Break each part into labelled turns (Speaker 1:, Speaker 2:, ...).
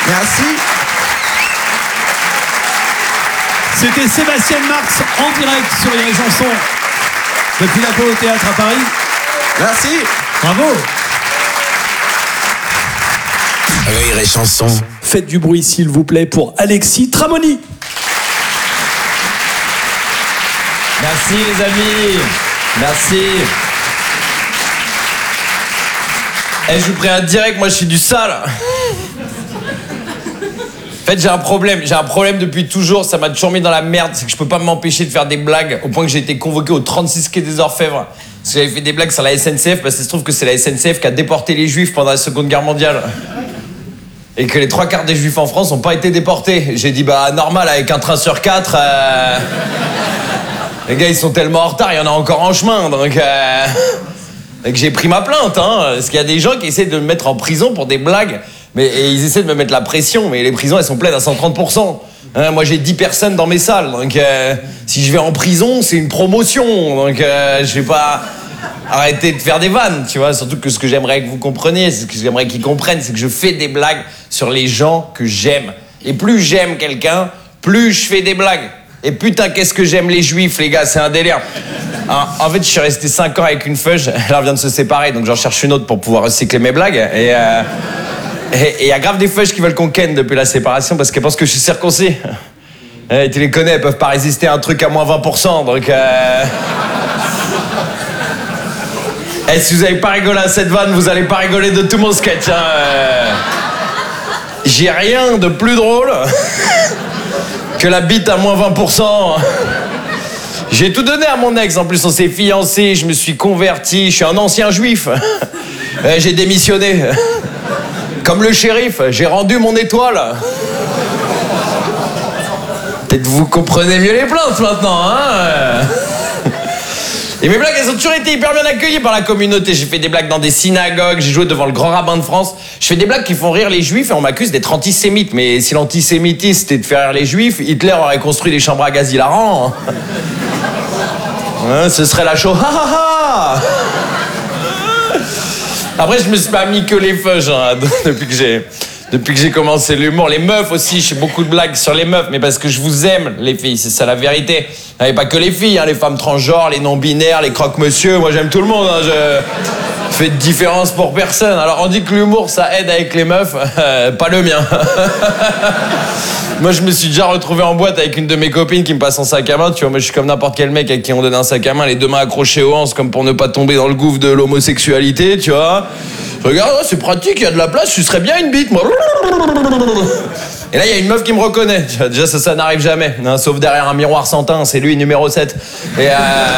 Speaker 1: Merci.
Speaker 2: C'était Sébastien Marx en direct sur les chansons depuis l'Apollo Théâtre à Paris.
Speaker 1: Merci.
Speaker 2: Bravo.
Speaker 3: Rire et chanson.
Speaker 2: Faites du bruit s'il vous plaît pour Alexis Tramoni.
Speaker 4: Merci les amis. Merci. Je vous préviens direct, moi je suis du sale. En fait, j'ai un problème depuis toujours, ça m'a toujours mis dans la merde, c'est que je peux pas m'empêcher de faire des blagues, au point que j'ai été convoqué au 36 quai des Orfèvres. Parce que j'avais fait des blagues sur la SNCF, parce que se trouve que c'est la SNCF qui a déporté les Juifs pendant la Seconde Guerre mondiale. Et que les 3/4 des Juifs en France n'ont pas été déportés. J'ai dit, bah normal, avec un train sur 4, les gars ils sont tellement en retard, il y en a encore en chemin, donc j'ai pris ma plainte, hein, parce qu'il y a des gens qui essaient de me mettre en prison pour des blagues. Et ils essaient de me mettre la pression, mais les prisons elles sont pleines à 130%. Hein, moi j'ai 10 personnes dans mes salles, donc si je vais en prison c'est une promotion, donc je vais pas arrêter de faire des vannes, tu vois. Surtout que ce que j'aimerais que vous compreniez, ce que j'aimerais qu'ils comprennent, c'est que je fais des blagues sur les gens que j'aime. Et plus j'aime quelqu'un, plus je fais des blagues. Et putain qu'est-ce que j'aime les Juifs les gars, c'est un délire. En fait je suis resté 5 ans avec une feuge, elle vient de se séparer, donc j'en cherche une autre pour pouvoir recycler mes blagues. Et il y a grave des feuilles qui veulent qu'on ken depuis la séparation parce qu'elles pensent que je suis circoncis. Tu les connais, elles peuvent pas résister à un truc à moins 20%, donc... si vous avez pas rigolé à cette vanne, vous allez pas rigoler de tout mon sketch. Hein. J'ai rien de plus drôle que la bite à moins 20%. J'ai tout donné à mon ex, en plus on s'est fiancés, je me suis converti, je suis un ancien juif. J'ai démissionné. Comme le shérif, j'ai rendu mon étoile. Peut-être vous comprenez mieux les plaintes maintenant, hein. Et mes blagues, elles ont toujours été hyper bien accueillies par la communauté. J'ai fait des blagues dans des synagogues, j'ai joué devant le grand rabbin de France. Je fais des blagues qui font rire les juifs et on m'accuse d'être antisémite. Mais si l'antisémitisme c'était de faire rire les juifs, Hitler aurait construit des chambres à gaz hilarants. Hein, ce serait la Shoah. Après, je me suis pas mis que les feuges hein, depuis que j'ai commencé l'humour. Les meufs aussi, je fais beaucoup de blagues sur les meufs, mais parce que je vous aime, les filles, c'est ça la vérité. Et pas que les filles, hein, les femmes transgenres, les non-binaires, les croque-monsieur, moi j'aime tout le monde. Hein, je fais de différence pour personne. Alors on dit que l'humour, ça aide avec les meufs, pas le mien. Moi, je me suis déjà retrouvé en boîte avec une de mes copines qui me passe un sac à main. Tu vois, moi, je suis comme n'importe quel mec à qui on donne un sac à main, les deux mains accrochées aux hanches, comme pour ne pas tomber dans le gouffre de l'homosexualité, tu vois. Je regarde, oh, c'est pratique, il y a de la place, je serais bien une bite, moi. Et là, il y a une meuf qui me reconnaît. Déjà, ça n'arrive jamais, hein, sauf derrière un miroir sans teint, c'est lui, numéro 7. Et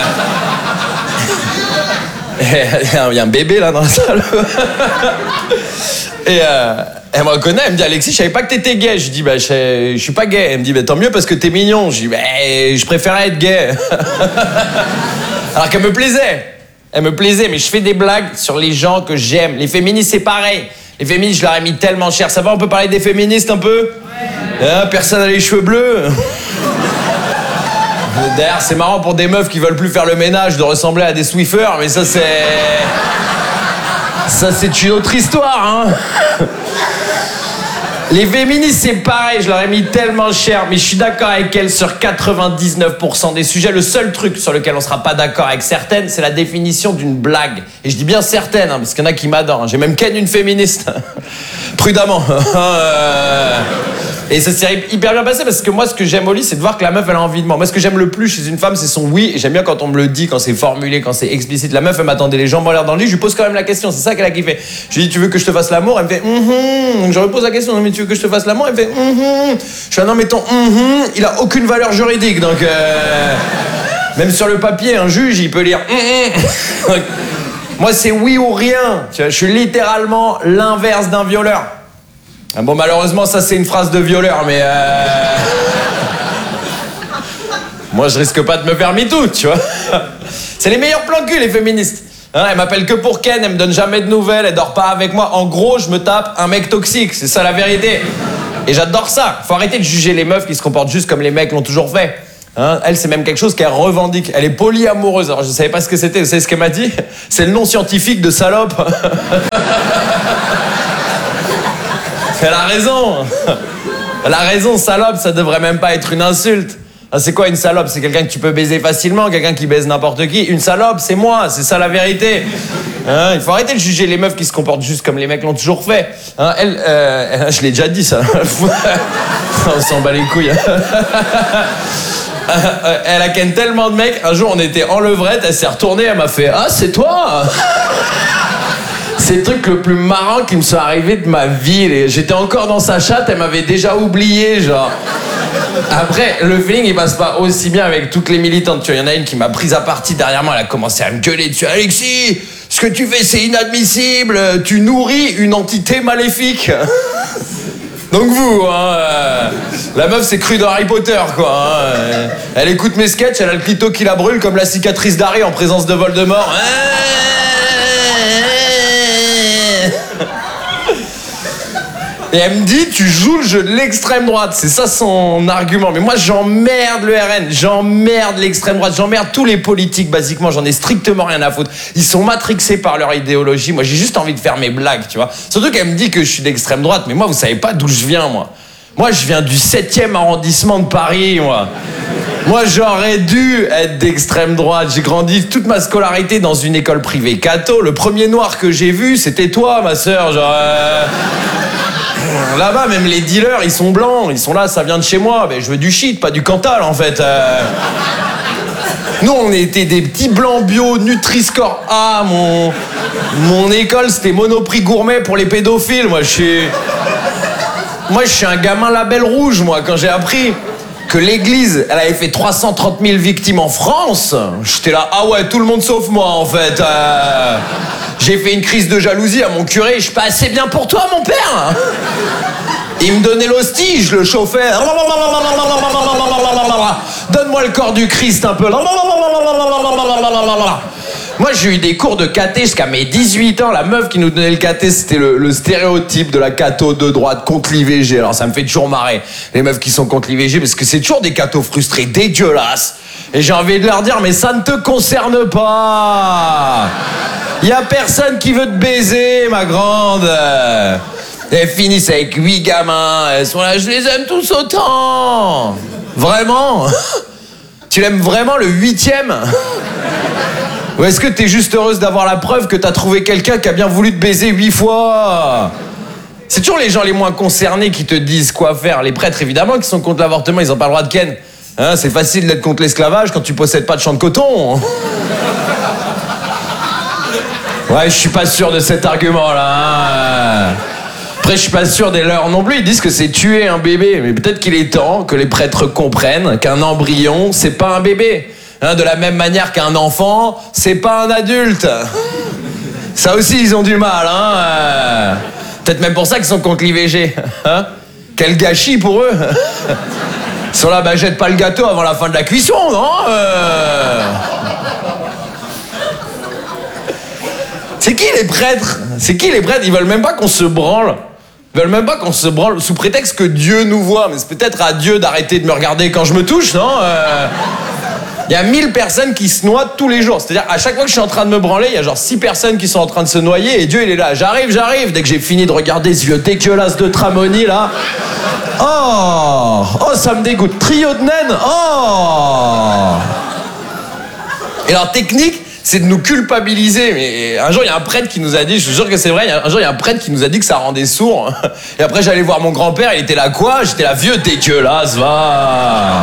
Speaker 4: il y a un bébé là dans la salle. Et elle me reconnaît, elle me dit Alexis, je savais pas que t'étais gay. Je dis bah je suis pas gay. Elle me dit bah tant mieux parce que t'es mignon. Je dis bah je préférais être gay. Alors qu'elle me plaisait. Elle me plaisait, mais je fais des blagues sur les gens que j'aime. Les féministes c'est pareil. Les féministes je leur ai mis tellement cher. Ça va, on peut parler des féministes un peu? Ouais. Personne n'a les cheveux bleus. D'ailleurs c'est marrant pour des meufs qui veulent plus faire le ménage de ressembler à des Swiffers, mais ça c'est une autre histoire, hein. Les féministes, c'est pareil, je leur ai mis tellement cher, mais je suis d'accord avec elles sur 99% des sujets. Le seul truc sur lequel on sera pas d'accord avec certaines, c'est la définition d'une blague. Et je dis bien certaines, hein, parce qu'il y en a qui m'adorent. J'ai même ken une féministe. Prudemment. Et ça s'est hyper bien passé, parce que moi, ce que j'aime au lit, c'est de voir que la meuf, elle a envie de moi. Moi, ce que j'aime le plus chez une femme, c'est son oui. Et j'aime bien quand on me le dit, quand c'est formulé, quand c'est explicite. La meuf, elle m'attendait les jambes en l'air dans le lit, je lui pose quand même la question. C'est ça qu'elle a kiffé. Je lui dis, tu veux que je te fasse l'amour? Elle me fait, Donc je lui pose la question, mais tu veux que je te fasse l'amour? Elle me fait, Je fais, non, mais ton il a aucune valeur juridique, donc même sur le papier, un juge, il peut lire Donc, moi, c'est oui ou rien. Tu vois, je suis littéralement l'inverse d'un violeur. Ah bon, malheureusement, ça, c'est une phrase de violeur, mais moi, je risque pas de me faire MeToo, tu vois. C'est les meilleurs plans cul, les féministes. Hein, elles m'appellent que pour ken, elles me donnent jamais de nouvelles, elles dorment pas avec moi. En gros, je me tape un mec toxique, c'est ça la vérité. Et j'adore ça. Faut arrêter de juger les meufs qui se comportent juste comme les mecs l'ont toujours fait. Hein, elle, c'est même quelque chose qu'elle revendique. Elle est polyamoureuse. Alors, je savais pas ce que c'était. Vous savez ce qu'elle m'a dit? C'est le nom scientifique de salope. Elle a raison. Elle a raison, salope, ça devrait même pas être une insulte. Ah, c'est quoi une salope? C'est quelqu'un que tu peux baiser facilement, quelqu'un qui baise n'importe qui. Une salope, c'est moi, c'est ça la vérité. Hein, il faut arrêter de juger les meufs qui se comportent juste comme les mecs l'ont toujours fait. Hein, je l'ai déjà dit ça. On s'en bat les couilles. Elle a ken tellement de mecs. Un jour, on était en levrette, elle s'est retournée, elle m'a fait « Ah, c'est toi !» C'est le truc le plus marrant qui me soit arrivé de ma vie. J'étais encore dans sa chatte, elle m'avait déjà oublié, genre. Après, le feeling, il passe pas aussi bien avec toutes les militantes. Tu vois, il y en a une qui m'a prise à partie derrière moi, elle a commencé à me gueuler dessus. « Alexis, ce que tu fais, c'est inadmissible. Tu nourris une entité maléfique. » Donc vous, hein, la meuf c'est cru dans Harry Potter, quoi. Hein, elle écoute mes sketchs, elle a le clito qui la brûle comme la cicatrice d'Harry en présence de Voldemort. Et elle me dit, tu joues le jeu de l'extrême droite. C'est ça son argument. Mais moi, j'emmerde le RN, j'emmerde l'extrême droite, j'emmerde tous les politiques, basiquement. J'en ai strictement rien à foutre. Ils sont matrixés par leur idéologie. Moi, j'ai juste envie de faire mes blagues, tu vois. Surtout qu'elle me dit que je suis d'extrême droite. Mais moi, vous savez pas d'où je viens, moi. Moi, je viens du 7e arrondissement de Paris, moi. Moi, j'aurais dû être d'extrême droite. J'ai grandi toute ma scolarité dans une école privée catho. Le premier noir que j'ai vu, c'était toi, ma sœur. Genre... Là-bas, même les dealers, ils sont blancs. Ils sont là, ça vient de chez moi. Mais je veux du shit, pas du Cantal, en fait. Nous, on était des petits blancs bio, Nutri-Score A. Mon école, c'était Monoprix gourmet pour les pédophiles. Moi, je suis un gamin label rouge, moi, quand j'ai appris que l'église, elle avait fait 330 000 victimes en France. J'étais là, ah ouais, tout le monde sauf moi, en fait. J'ai fait une crise de jalousie à mon curé. Je suis pas assez bien pour toi, mon père. Il me donnait l'hostie, je le chauffais. Donne-moi le corps du Christ un peu. Moi, j'ai eu des cours de caté jusqu'à mes 18 ans. La meuf qui nous donnait le caté, c'était le stéréotype de la catho de droite contre l'IVG. Alors, ça me fait toujours marrer, les meufs qui sont contre l'IVG, parce que c'est toujours des cathos frustrés, dégueulasses. Et j'ai envie de leur dire, mais ça ne te concerne pas. Y a personne qui veut te baiser, ma grande. Elles finissent avec 8 gamins. Elles sont là, je les aime tous autant. Vraiment? Tu l'aimes vraiment, le 8e? Ou est-ce que t'es juste heureuse d'avoir la preuve que t'as trouvé quelqu'un qui a bien voulu te baiser 8 fois? C'est toujours les gens les moins concernés qui te disent quoi faire. Les prêtres, évidemment, qui sont contre l'avortement, ils ont pas le droit de ken. Hein, c'est facile d'être contre l'esclavage quand tu possèdes pas de champ de coton. Ouais, je suis pas sûr de cet argument-là. Hein. Après, je suis pas sûr des leurs non plus. Ils disent que c'est tuer un bébé. Mais peut-être qu'il est temps que les prêtres comprennent qu'un embryon, c'est pas un bébé. Hein, de la même manière qu'un enfant, c'est pas un adulte. Ça aussi, ils ont du mal. Hein. Peut-être même pour ça qu'ils sont contre l'IVG. Hein. Quel gâchis pour eux. Ils sont là, bah jette pas le gâteau avant la fin de la cuisson, non C'est qui les prêtres? C'est qui les prêtres? Ils veulent même pas qu'on se branle. Ils veulent même pas qu'on se branle sous prétexte que Dieu nous voit. Mais c'est peut-être à Dieu d'arrêter de me regarder quand je me touche, non Il y a 1000 personnes qui se noient tous les jours. C'est-à-dire, à chaque fois que je suis en train de me branler, il y a genre 6 personnes qui sont en train de se noyer et Dieu, il est là. J'arrive. Dès que j'ai fini de regarder ce vieux dégueulasse de Tramoni, là. Oh, ça me dégoûte. Trio de naines. Oh. Et leur technique, c'est de nous culpabiliser. Mais un jour, il y a un prêtre qui nous a dit, je vous jure que c'est vrai, un jour, il y a un prêtre qui nous a dit que ça rendait sourd. Et après, j'allais voir mon grand-père, il était là, quoi? J'étais là, vieux dégueulasse, va.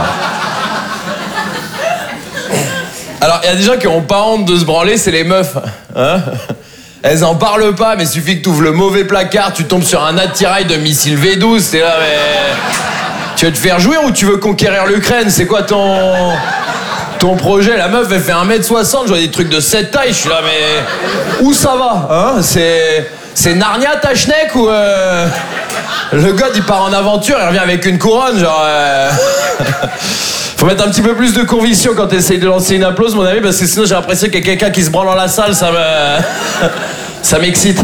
Speaker 4: Alors, il y a des gens qui n'ont pas honte de se branler, c'est les meufs. Hein? Elles en parlent pas, mais suffit que tu ouvres le mauvais placard, tu tombes sur un attirail de missile V12, t'es là, mais... Tu veux te faire jouir ou tu veux conquérir l'Ukraine? C'est quoi ton projet? La meuf, elle fait 1m60, je vois des trucs de cette taille, je suis là, mais... Où ça va? Hein? C'est Narnia, ta schneck, ou... Le god, il part en aventure, il revient avec une couronne, genre... Faut mettre un petit peu plus de conviction quand t'essayes de lancer une applause, mon ami, parce que sinon j'ai l'impression qu'il y a quelqu'un qui se branle dans la salle, ça m'excite.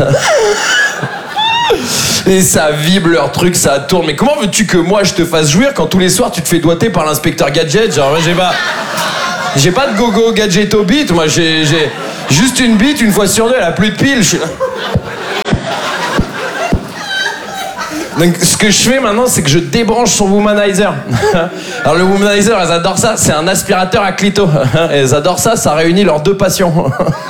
Speaker 4: Et ça vibre leur truc, ça tourne. Mais comment veux-tu que moi je te fasse jouir quand tous les soirs tu te fais doigter par l'inspecteur Gadget? Genre, moi j'ai pas de gogo gadget au beat, moi j'ai juste une bite, une fois sur deux, elle a plus de piles, je suis là. Donc ce que je fais maintenant, c'est que je débranche son womanizer. Alors le womanizer, elles adorent ça, c'est un aspirateur à clito. Elles adorent ça, ça réunit leurs deux passions.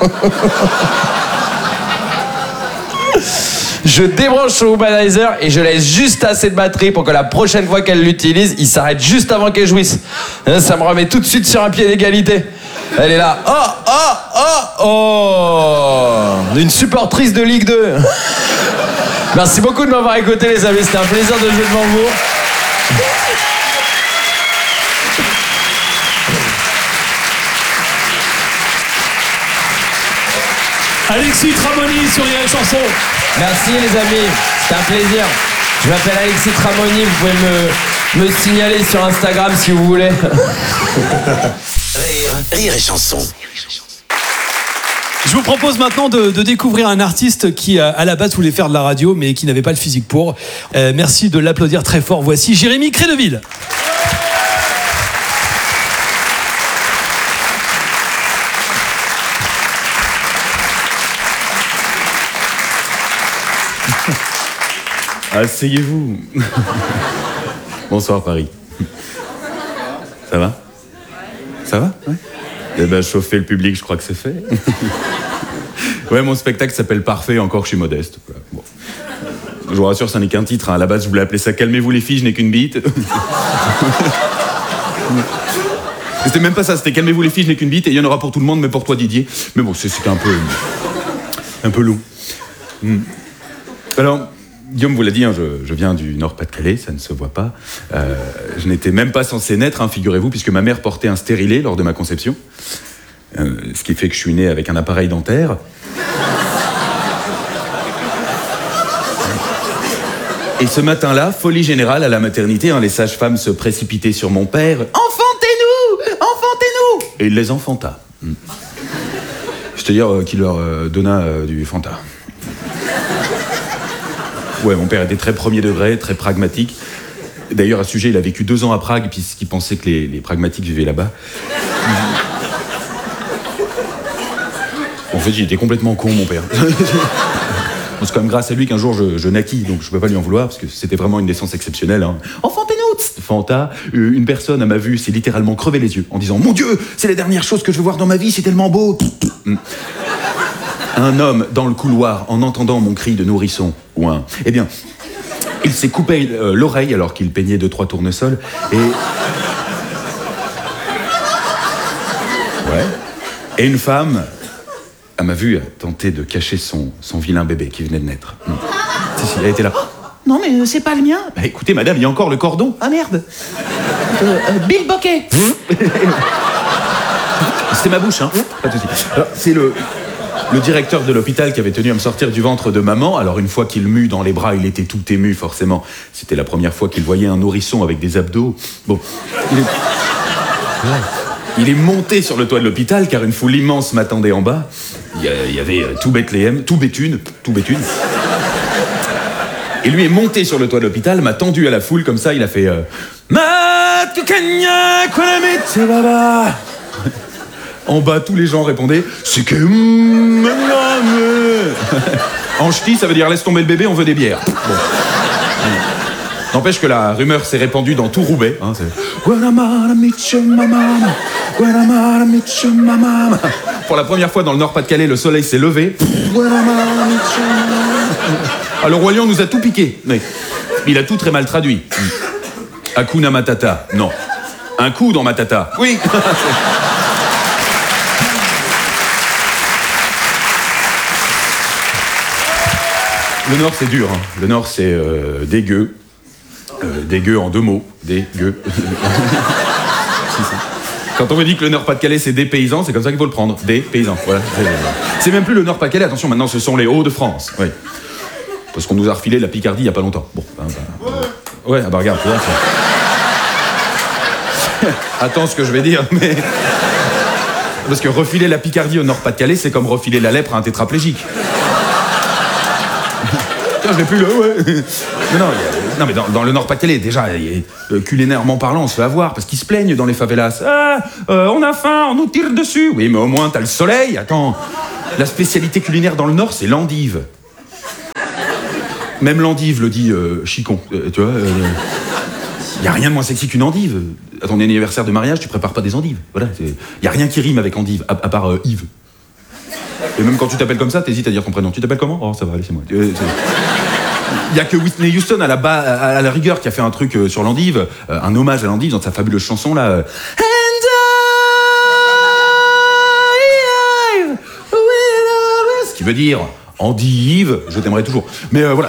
Speaker 4: Je débranche son womanizer et je laisse juste assez de batterie pour que la prochaine fois qu'elle l'utilise, il s'arrête juste avant qu'elle jouisse. Ça me remet tout de suite sur un pied d'égalité. Elle est là. Oh une supportrice de Ligue 2. Merci beaucoup de m'avoir écouté, les amis. C'était un plaisir de jouer devant vous.
Speaker 2: Alexis Tramoni sur Rire et Chanson.
Speaker 4: Merci, les amis. C'était un plaisir. Je m'appelle Alexis Tramoni. Vous pouvez me signaler sur Instagram si vous voulez.
Speaker 3: Rire et Chanson.
Speaker 2: Je vous propose maintenant de découvrir un artiste qui, à la base, voulait faire de la radio, mais qui n'avait pas le physique pour. Merci de l'applaudir très fort. Voici Jérémy Crédeville.
Speaker 1: Asseyez-vous. Bonsoir Paris. Ça va ? Ça va ? Ouais. Eh ben, chauffer le public, je crois que c'est fait. Ouais, mon spectacle s'appelle Parfait, encore je suis modeste. Voilà. Bon. Je vous rassure, ça n'est qu'un titre. Hein. À la base, je voulais appeler ça Calmez-vous les filles, je n'ai qu'une bite. C'était même pas ça, c'était Calmez-vous les filles, je n'ai qu'une bite, et il y en aura pour tout le monde, mais pour toi Didier. Mais bon, c'était un peu long. Alors, Guillaume vous l'a dit, hein, je viens du Nord-Pas-de-Calais, ça ne se voit pas. Je n'étais même pas censé naître, hein, figurez-vous, puisque ma mère portait un stérilet lors de ma conception. Ce qui fait que je suis né avec un appareil dentaire. Et ce matin-là, folie générale à la maternité, hein, les sages-femmes se précipitaient sur mon père. « Enfantez-nous ! Enfantez-nous !» Et il les enfanta. C'est-à-dire qu'il leur donna du Fanta. Ouais, mon père était très premier degré, très pragmatique. D'ailleurs, à ce sujet, il a vécu 2 ans à Prague, puisqu'il pensait que les pragmatiques vivaient là-bas. En fait, il était complètement con, mon père. C'est quand même grâce à lui qu'un jour je naquis, donc je peux pas lui en vouloir, parce que c'était vraiment une naissance exceptionnelle. Hein. Enfantez-nous ! Fanta, une personne à ma vue s'est littéralement crevé les yeux en disant « Mon Dieu, c'est la dernière chose que je veux voir dans ma vie, c'est tellement beau !» Un homme dans le couloir, en entendant mon cri de nourrisson, eh bien, il s'est coupé l'oreille alors qu'il peignait 2-3 tournesols, et... Ouais. Et une femme, à ma vue, a tenté de cacher son vilain bébé qui venait de naître. Si, elle était là. Non, mais c'est pas le mien. Bah écoutez, madame, il y a encore le cordon. Ah merde. Bill Bokeh. C'était ma bouche, hein. Pas de souci. Alors, c'est le directeur de l'hôpital qui avait tenu à me sortir du ventre de maman. Alors, une fois qu'il m'eut dans les bras, il était tout ému, forcément. C'était la première fois qu'il voyait un nourrisson avec des abdos. Bon, il est monté sur le toit de l'hôpital, car une foule immense m'attendait en bas. Il y avait tout Bethléem, tout Béthune. Et lui est monté sur le toit de l'hôpital, m'a tendu à la foule, comme ça, il a fait... En bas, tous les gens répondaient « C'est que... » En ch'ti, ça veut dire « Laisse tomber le bébé, on veut des bières. » Bon. N'empêche que la rumeur s'est répandue dans tout Roubaix. Hein, pour la première fois dans le Nord-Pas-de-Calais, le soleil s'est levé. Alors, le Roi Lion nous a tout piqué. Mais il a tout très mal traduit. Hakuna Matata, non. Un coup dans Matata. Oui. Le Nord, c'est dur. Hein. Le Nord, c'est dégueu. Dégueu en 2 mots. Dégueu. Quand on me dit que le Nord-Pas-de-Calais, c'est des paysans, c'est comme ça qu'il faut le prendre. Des paysans. Voilà. C'est même plus le Nord-Pas-de-Calais. Attention, maintenant, ce sont les Hauts-de-France. Oui. Parce qu'on nous a refilé la Picardie il n'y a pas longtemps. Bon. Ouais, bah regarde, tu vois. Attends ce que je vais dire, mais... Parce que refiler la Picardie au Nord-Pas-de-Calais, c'est comme refiler la lèpre à un tétraplégique. Tiens, je l'ai plus là, ouais. Non, mais dans le Nord-Pas-de-Calais, déjà, culinairement parlant, on se fait avoir, parce qu'ils se plaignent dans les favelas. On a faim, on nous tire dessus. Oui, mais au moins, t'as le soleil, attends. La spécialité culinaire dans le Nord, c'est l'endive. Même l'endive le dit chicon, tu vois. Y a rien de moins sexy qu'une endive. À ton anniversaire de mariage, tu prépares pas des endives. Voilà, y a rien qui rime avec endive, à part Yves. Et même quand tu t'appelles comme ça, t'hésites à dire ton prénom. Tu t'appelles comment? Oh, ça va, laissez-moi. Il y a que Whitney Houston à la rigueur qui a fait un truc sur l'endive, un hommage à l'endive dans sa fabuleuse chanson là. Ce qui veut dire endive, je t'aimerai toujours. Mais voilà.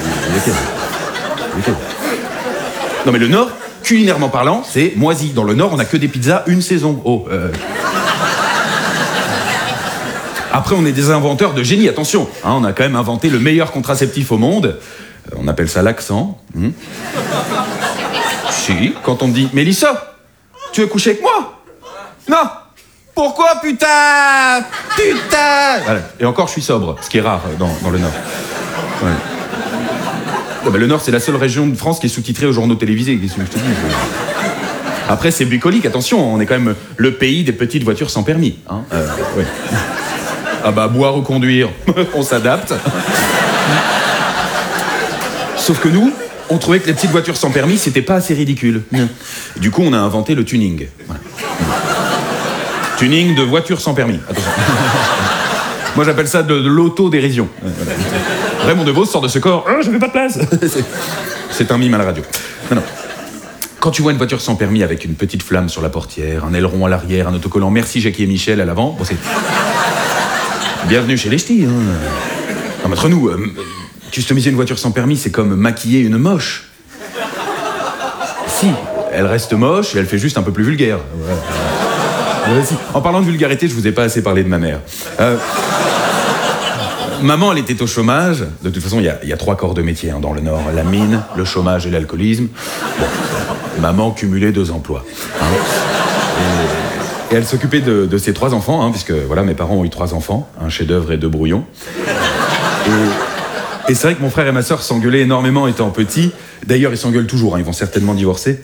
Speaker 1: Non mais le Nord, culinairement parlant, c'est moisi. Dans le Nord, on a que des pizzas une saison. Après, on est des inventeurs de génie, attention. Hein, on a quand même inventé le meilleur contraceptif au monde. On appelle ça l'accent. Si, quand on me dit « Mélissa, tu veux coucher avec moi ?»« Non !»« Pourquoi, putain ?»« Putain !» Voilà. Et encore, je suis sobre, ce qui est rare dans le Nord. Ouais. Non, mais le Nord, c'est la seule région de France qui est sous-titrée aux journaux télévisés. Qu'est-ce que je te dis ? Après, c'est bucolique, attention, on est quand même le pays des petites voitures sans permis. Hein, ouais. Ah bah, boire ou conduire, on s'adapte. Sauf que nous, on trouvait que les petites voitures sans permis, c'était pas assez ridicule. Du coup, on a inventé le tuning. Voilà. Tuning de voitures sans permis, attention. Moi, j'appelle ça de l'autodérision. Voilà. Raymond DeVos sort de ce corps, oh, je n'ai pas de place. C'est un mime à la radio. Non. Quand tu vois une voiture sans permis avec une petite flamme sur la portière, un aileron à l'arrière, un autocollant Merci Jackie et Michel à l'avant, bon, c'est... Bienvenue chez les ch'tis. Hein. Non, mais entre nous, customiser une voiture sans permis, c'est comme maquiller une moche. Si, elle reste moche et elle fait juste un peu plus vulgaire. Ouais. Si. En parlant de vulgarité, je vous ai pas assez parlé de ma mère. Maman, elle était au chômage. De toute façon, il y a 3 corps de métier dans le Nord. La mine, le chômage et l'alcoolisme. Bon, maman cumulait 2 emplois. Hein. Et elle s'occupait de ses 3 enfants, hein, puisque voilà, mes parents ont eu 3 enfants, un chef-d'œuvre et 2 brouillons. Et c'est vrai que mon frère et ma sœur s'engueulaient énormément étant petits. D'ailleurs, ils s'engueulent toujours, hein, ils vont certainement divorcer.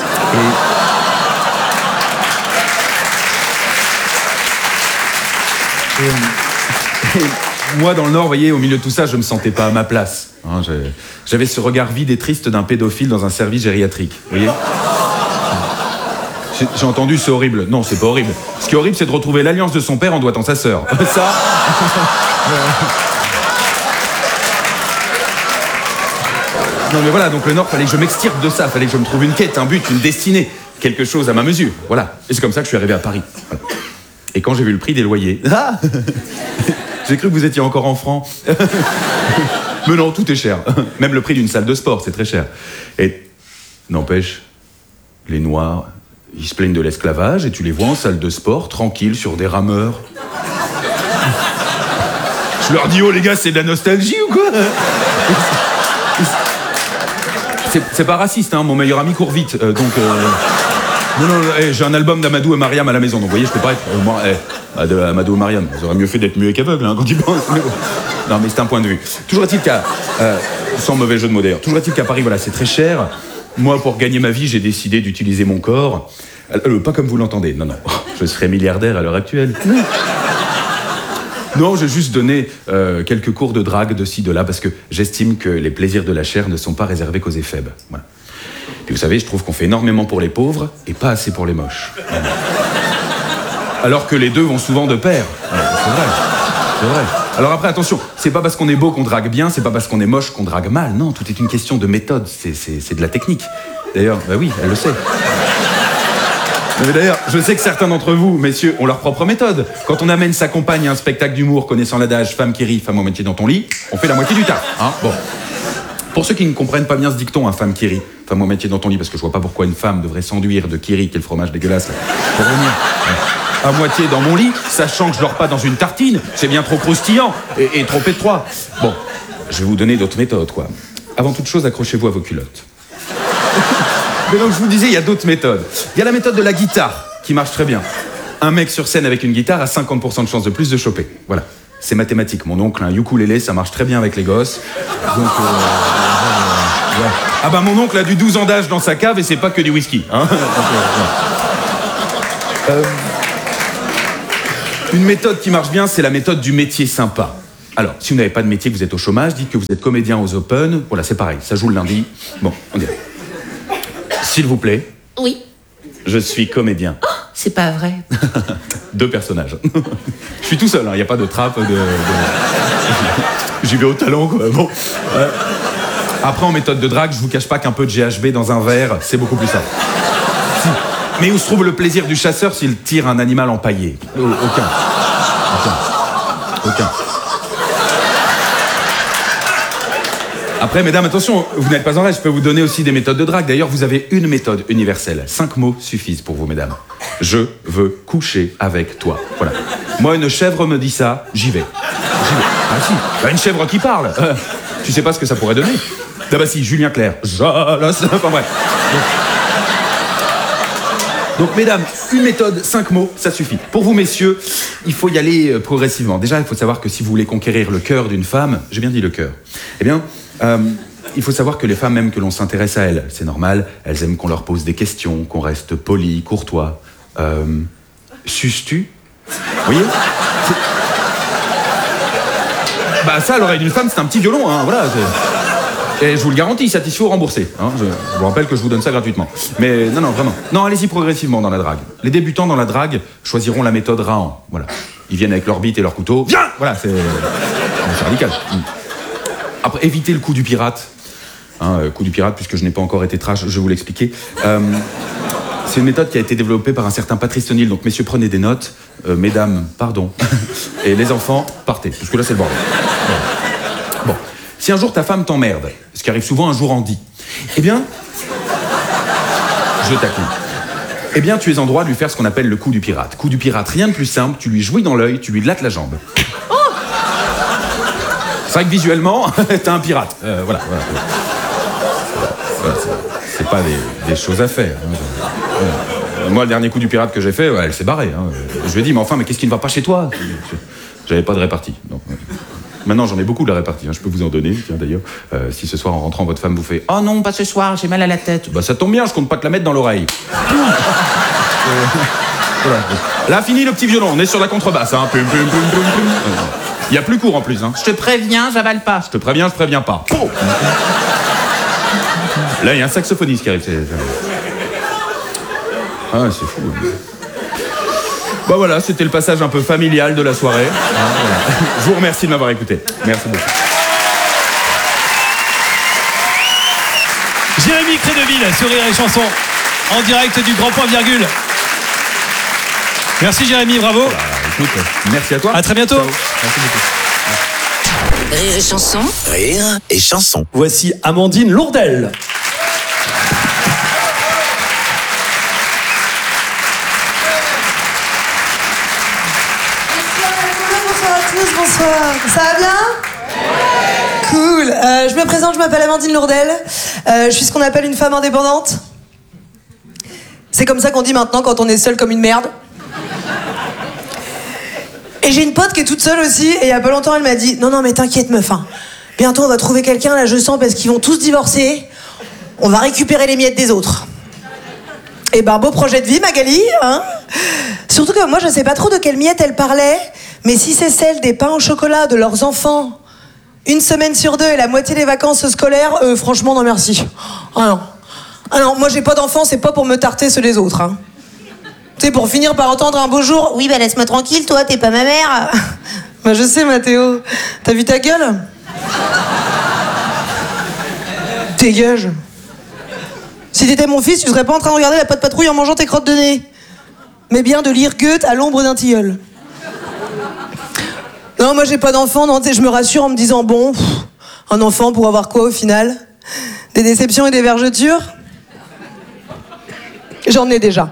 Speaker 1: Et moi, dans le Nord, vous voyez, au milieu de tout ça, je me sentais pas à ma place. Hein, j'avais ce regard vide et triste d'un pédophile dans un service gériatrique, vous voyez. J'ai entendu, c'est horrible. Non, c'est pas horrible. Ce qui est horrible, c'est de retrouver l'alliance de son père en doigtant sa sœur. Ça... Non mais voilà, donc le Nord, fallait que je m'extirpe de ça. Fallait que je me trouve une quête, un but, une destinée. Quelque chose à ma mesure. Voilà. Et c'est comme ça que je suis arrivé à Paris. Voilà. Et quand j'ai vu le prix des loyers... Ah j'ai cru que vous étiez encore en francs. Mais non, tout est cher. Même le prix d'une salle de sport, c'est très cher. Et n'empêche, les Noirs... Ils se plaignent de l'esclavage et tu les vois en salle de sport, tranquilles, sur des rameurs. Je leur dis, oh les gars, c'est de la nostalgie ou quoi? C'est pas raciste, hein, mon meilleur ami court vite, Non, j'ai un album d'Amadou et Mariam à la maison, donc vous voyez, je peux pas être... Amadou et Mariam, ils auraient mieux fait d'être muets qu'aveugles, hein, quand ils pensent. Non, mais c'est un point de vue. Toujours est-il qu'à... sans mauvais jeu de mots d'ailleurs, toujours est-il qu'à Paris, voilà, c'est très cher. Moi, pour gagner ma vie, j'ai décidé d'utiliser mon corps. Pas comme vous l'entendez, non. Je serais milliardaire à l'heure actuelle. Non, j'ai juste donné quelques cours de drague de ci, de là, parce que j'estime que les plaisirs de la chair ne sont pas réservés qu'aux éphèbes. Voilà. Et vous savez, je trouve qu'on fait énormément pour les pauvres et pas assez pour les moches. Voilà. Alors que les deux vont souvent de pair. Ouais, c'est vrai. Alors après, attention, c'est pas parce qu'on est beau qu'on drague bien, c'est pas parce qu'on est moche qu'on drague mal. Non, tout est une question de méthode, c'est de la technique. D'ailleurs, bah oui, elle le sait. Mais d'ailleurs, je sais que certains d'entre vous, messieurs, ont leur propre méthode. Quand on amène sa compagne à un spectacle d'humour connaissant l'adage « femme qui rit, femme au métier dans ton lit », on fait la moitié du taf. Hein, bon. Pour ceux qui ne comprennent pas bien ce dicton, femme qui rit, femme au métier dans ton lit, parce que je vois pas pourquoi une femme devrait s'enduire de kiri, qui est le fromage dégueulasse, pour venir à moitié dans mon lit, sachant que je dors pas dans une tartine, c'est bien trop croustillant et trop étroit. Bon, je vais vous donner d'autres méthodes, quoi. Avant toute chose, accrochez-vous à vos culottes. Mais donc, je vous disais, il y a d'autres méthodes. Il y a la méthode de la guitare, qui marche très bien. Un mec sur scène avec une guitare a 50% de chance de plus de choper. Voilà. C'est mathématique. Mon oncle a un ukulélé, ça marche très bien avec les gosses. Donc, ouais. Ah bah, mon oncle a du 12 ans d'âge dans sa cave et c'est pas que du whisky. Hein. Une méthode qui marche bien, c'est la méthode du métier sympa. Alors, si vous n'avez pas de métier, que vous êtes au chômage, dites que vous êtes comédien aux Open. Voilà, c'est pareil, ça joue le lundi. Bon, on dirait. S'il vous plaît.
Speaker 5: Oui.
Speaker 1: Je suis comédien.
Speaker 5: Oh, c'est pas vrai.
Speaker 1: 2 personnages. Je suis tout seul, il n'y a pas de trappe, J'y vais au talent, quoi. Bon. Après, en méthode de drague, je vous cache pas qu'un peu de GHB dans un verre, c'est beaucoup plus simple. Si. Mais où se trouve le plaisir du chasseur s'il tire un animal empaillé? Aucun. Après, mesdames, attention, vous n'êtes pas en rêve, je peux vous donner aussi des méthodes de drague. D'ailleurs, vous avez une méthode universelle. 5 mots suffisent pour vous, mesdames. Je veux coucher avec toi. Voilà. Moi, une chèvre me dit ça, j'y vais. Ah si, bah, une chèvre qui parle. Tu sais pas ce que ça pourrait donner? Ah bah si, Julien Clerc. Enfin bref. Donc, mesdames, une méthode, 5 mots, ça suffit. Pour vous, messieurs, il faut y aller progressivement. Déjà, il faut savoir que si vous voulez conquérir le cœur d'une femme, j'ai bien dit le cœur, eh bien, il faut savoir que les femmes aiment que l'on s'intéresse à elles. C'est normal, elles aiment qu'on leur pose des questions, qu'on reste poli, courtois. Suces-tu? Vous voyez? Bah ça, à l'oreille d'une femme, c'est un petit violon, hein, voilà. Et je vous le garantis, satisfait ou remboursé. Hein, je vous rappelle que je vous donne ça gratuitement. Mais non, vraiment. Non, allez-y progressivement dans la drague. Les débutants dans la drague choisiront la méthode Rahan. Voilà. Ils viennent avec leur bite et leur couteau. Viens! Voilà, c'est radical. Après, évitez le coup du pirate. Coup du pirate, puisque je n'ai pas encore été trash, je vais vous l'expliquer. C'est une méthode qui a été développée par un certain Patrice O'Neill. Donc, messieurs, prenez des notes. Mesdames, pardon. Et les enfants, partez. Parce que là, c'est le bordel. Bon. Si un jour ta femme t'emmerde, ce qui arrive souvent un jour en dit, eh bien, je taquine. Eh bien, tu es en droit de lui faire ce qu'on appelle le coup du pirate. Coup du pirate, rien de plus simple, tu lui jouis dans l'œil, tu lui glattes la jambe. Oh, c'est vrai que visuellement, t'es un pirate. Voilà. C'est pas des choses à faire. Moi, le dernier coup du pirate que j'ai fait, elle s'est barrée. Je lui ai dit, mais qu'est-ce qui ne va pas chez toi? J'avais pas de répartie. Donc, maintenant, j'en ai beaucoup de la répartie. Je peux vous en donner. Tiens, d'ailleurs, si ce soir, en rentrant, votre femme vous fait « Oh non, pas ce soir, j'ai mal à la tête. » Bah, ça tombe bien, je compte pas te la mettre dans l'oreille. Voilà. Là, fini le petit violon. On est sur la contrebasse. Hein. Pum, pum, pum, pum, pum. Il y a plus court en plus. Hein. Je te préviens, j'avale pas. Je te préviens, je préviens pas. Oh. Là, il y a un saxophoniste qui arrive. Ah, c'est fou. Bah voilà, c'était le passage un peu familial de la soirée. Voilà. Je vous remercie de m'avoir écouté. Merci beaucoup.
Speaker 2: Jérémy Crédeville sur Rire et Chanson, en direct du Grand Point Virgule. Merci Jérémy, bravo.
Speaker 1: Bah, écoute, merci à toi.
Speaker 2: À très bientôt.
Speaker 1: Ciao. Merci beaucoup.
Speaker 5: Rire et Chanson.
Speaker 3: Rire et Chanson.
Speaker 2: Voici Amandine Lourdel.
Speaker 6: Bonsoir, ça va bien? Cool. Je me présente, je m'appelle Amandine Lourdel. Je suis ce qu'on appelle une femme indépendante. C'est comme ça qu'on dit maintenant quand on est seul comme une merde. Et j'ai une pote qui est toute seule aussi, et il y a pas longtemps elle m'a dit « Non, mais t'inquiète meuf, hein. Bientôt on va trouver quelqu'un, là je sens, parce qu'ils vont tous divorcer. On va récupérer les miettes des autres. » Et ben beau projet de vie Magali, hein. Surtout que moi je sais pas trop de quelles miettes elle parlait, mais si c'est celle des pains au chocolat de leurs enfants, 1 semaine sur 2 et la moitié des vacances scolaires, franchement non merci. Ah non, moi j'ai pas d'enfants, c'est pas pour me tarter ceux des autres, hein. Tu sais, pour finir par entendre un beau jour, oui bah laisse-moi tranquille, toi t'es pas ma mère. Bah je sais Mathéo, t'as vu ta gueule? Dégage. Si t'étais mon fils, tu serais pas en train de regarder la Patte Patrouille en mangeant tes crottes de nez, mais bien de lire Goethe à l'ombre d'un tilleul. Non, moi j'ai pas d'enfant, non, tu sais, je me rassure en me disant, bon, un enfant pour avoir quoi au final? Des déceptions et des vergetures? J'en ai déjà.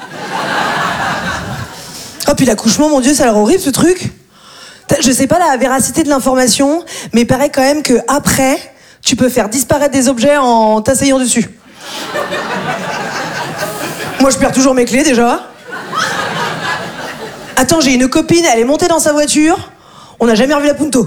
Speaker 6: Oh, puis l'accouchement, mon Dieu, ça a l'air horrible ce truc. Je sais pas la véracité de l'information, mais il paraît quand même que après, tu peux faire disparaître des objets en t'asseyant dessus. Moi, je perds toujours mes clés déjà. Attends, j'ai une copine, elle est montée dans sa voiture, on n'a jamais revu la Punto.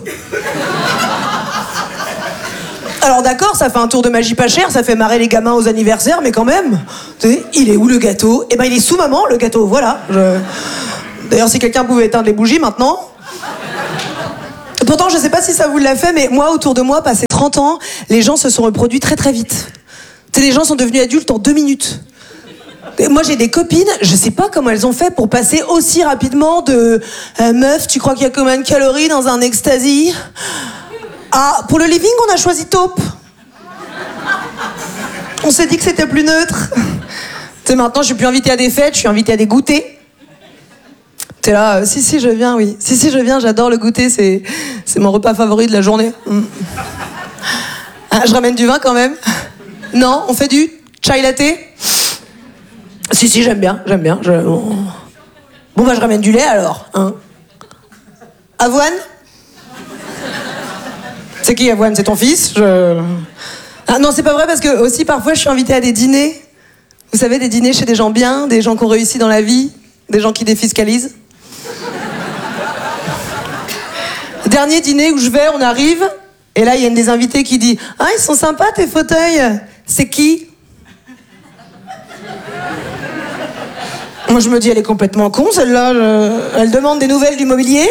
Speaker 6: Alors d'accord, ça fait un tour de magie pas cher, ça fait marrer les gamins aux anniversaires, mais quand même, tu sais, il est où le gâteau? Eh ben il est sous maman, le gâteau, voilà. D'ailleurs, si quelqu'un pouvait éteindre les bougies maintenant. Pourtant, je sais pas si ça vous l'a fait, mais moi, autour de moi, passé 30 ans, les gens se sont reproduits très très vite. Tu sais, les gens sont devenus adultes en 2 minutes. Et moi, j'ai des copines, je sais pas comment elles ont fait pour passer aussi rapidement de meuf, tu crois qu'il y a combien de calories dans un ecstasy? Ah, pour le living, on a choisi taupe. On s'est dit que c'était plus neutre. Tu sais, maintenant, je suis plus invitée à des fêtes, je suis invitée à des goûters. T'es là, si, je viens, oui. Si, je viens, j'adore le goûter, c'est mon repas favori de la journée. Ah, je ramène du vin quand même. Non, on fait du chai latte. Si, j'aime bien. Bon, bah, je ramène du lait alors. Hein. Avoine? C'est qui Avoine? C'est ton fils? Ah non, c'est pas vrai parce que aussi parfois je suis invitée à des dîners. Vous savez, des dîners chez des gens bien, des gens qui ont réussi dans la vie, des gens qui défiscalisent. Dernier dîner où je vais, on arrive, et là il y a une des invitées qui dit « Ah, ils sont sympas tes fauteuils. C'est qui ?» Moi je me dis, elle est complètement con celle-là. Elle demande des nouvelles du mobilier.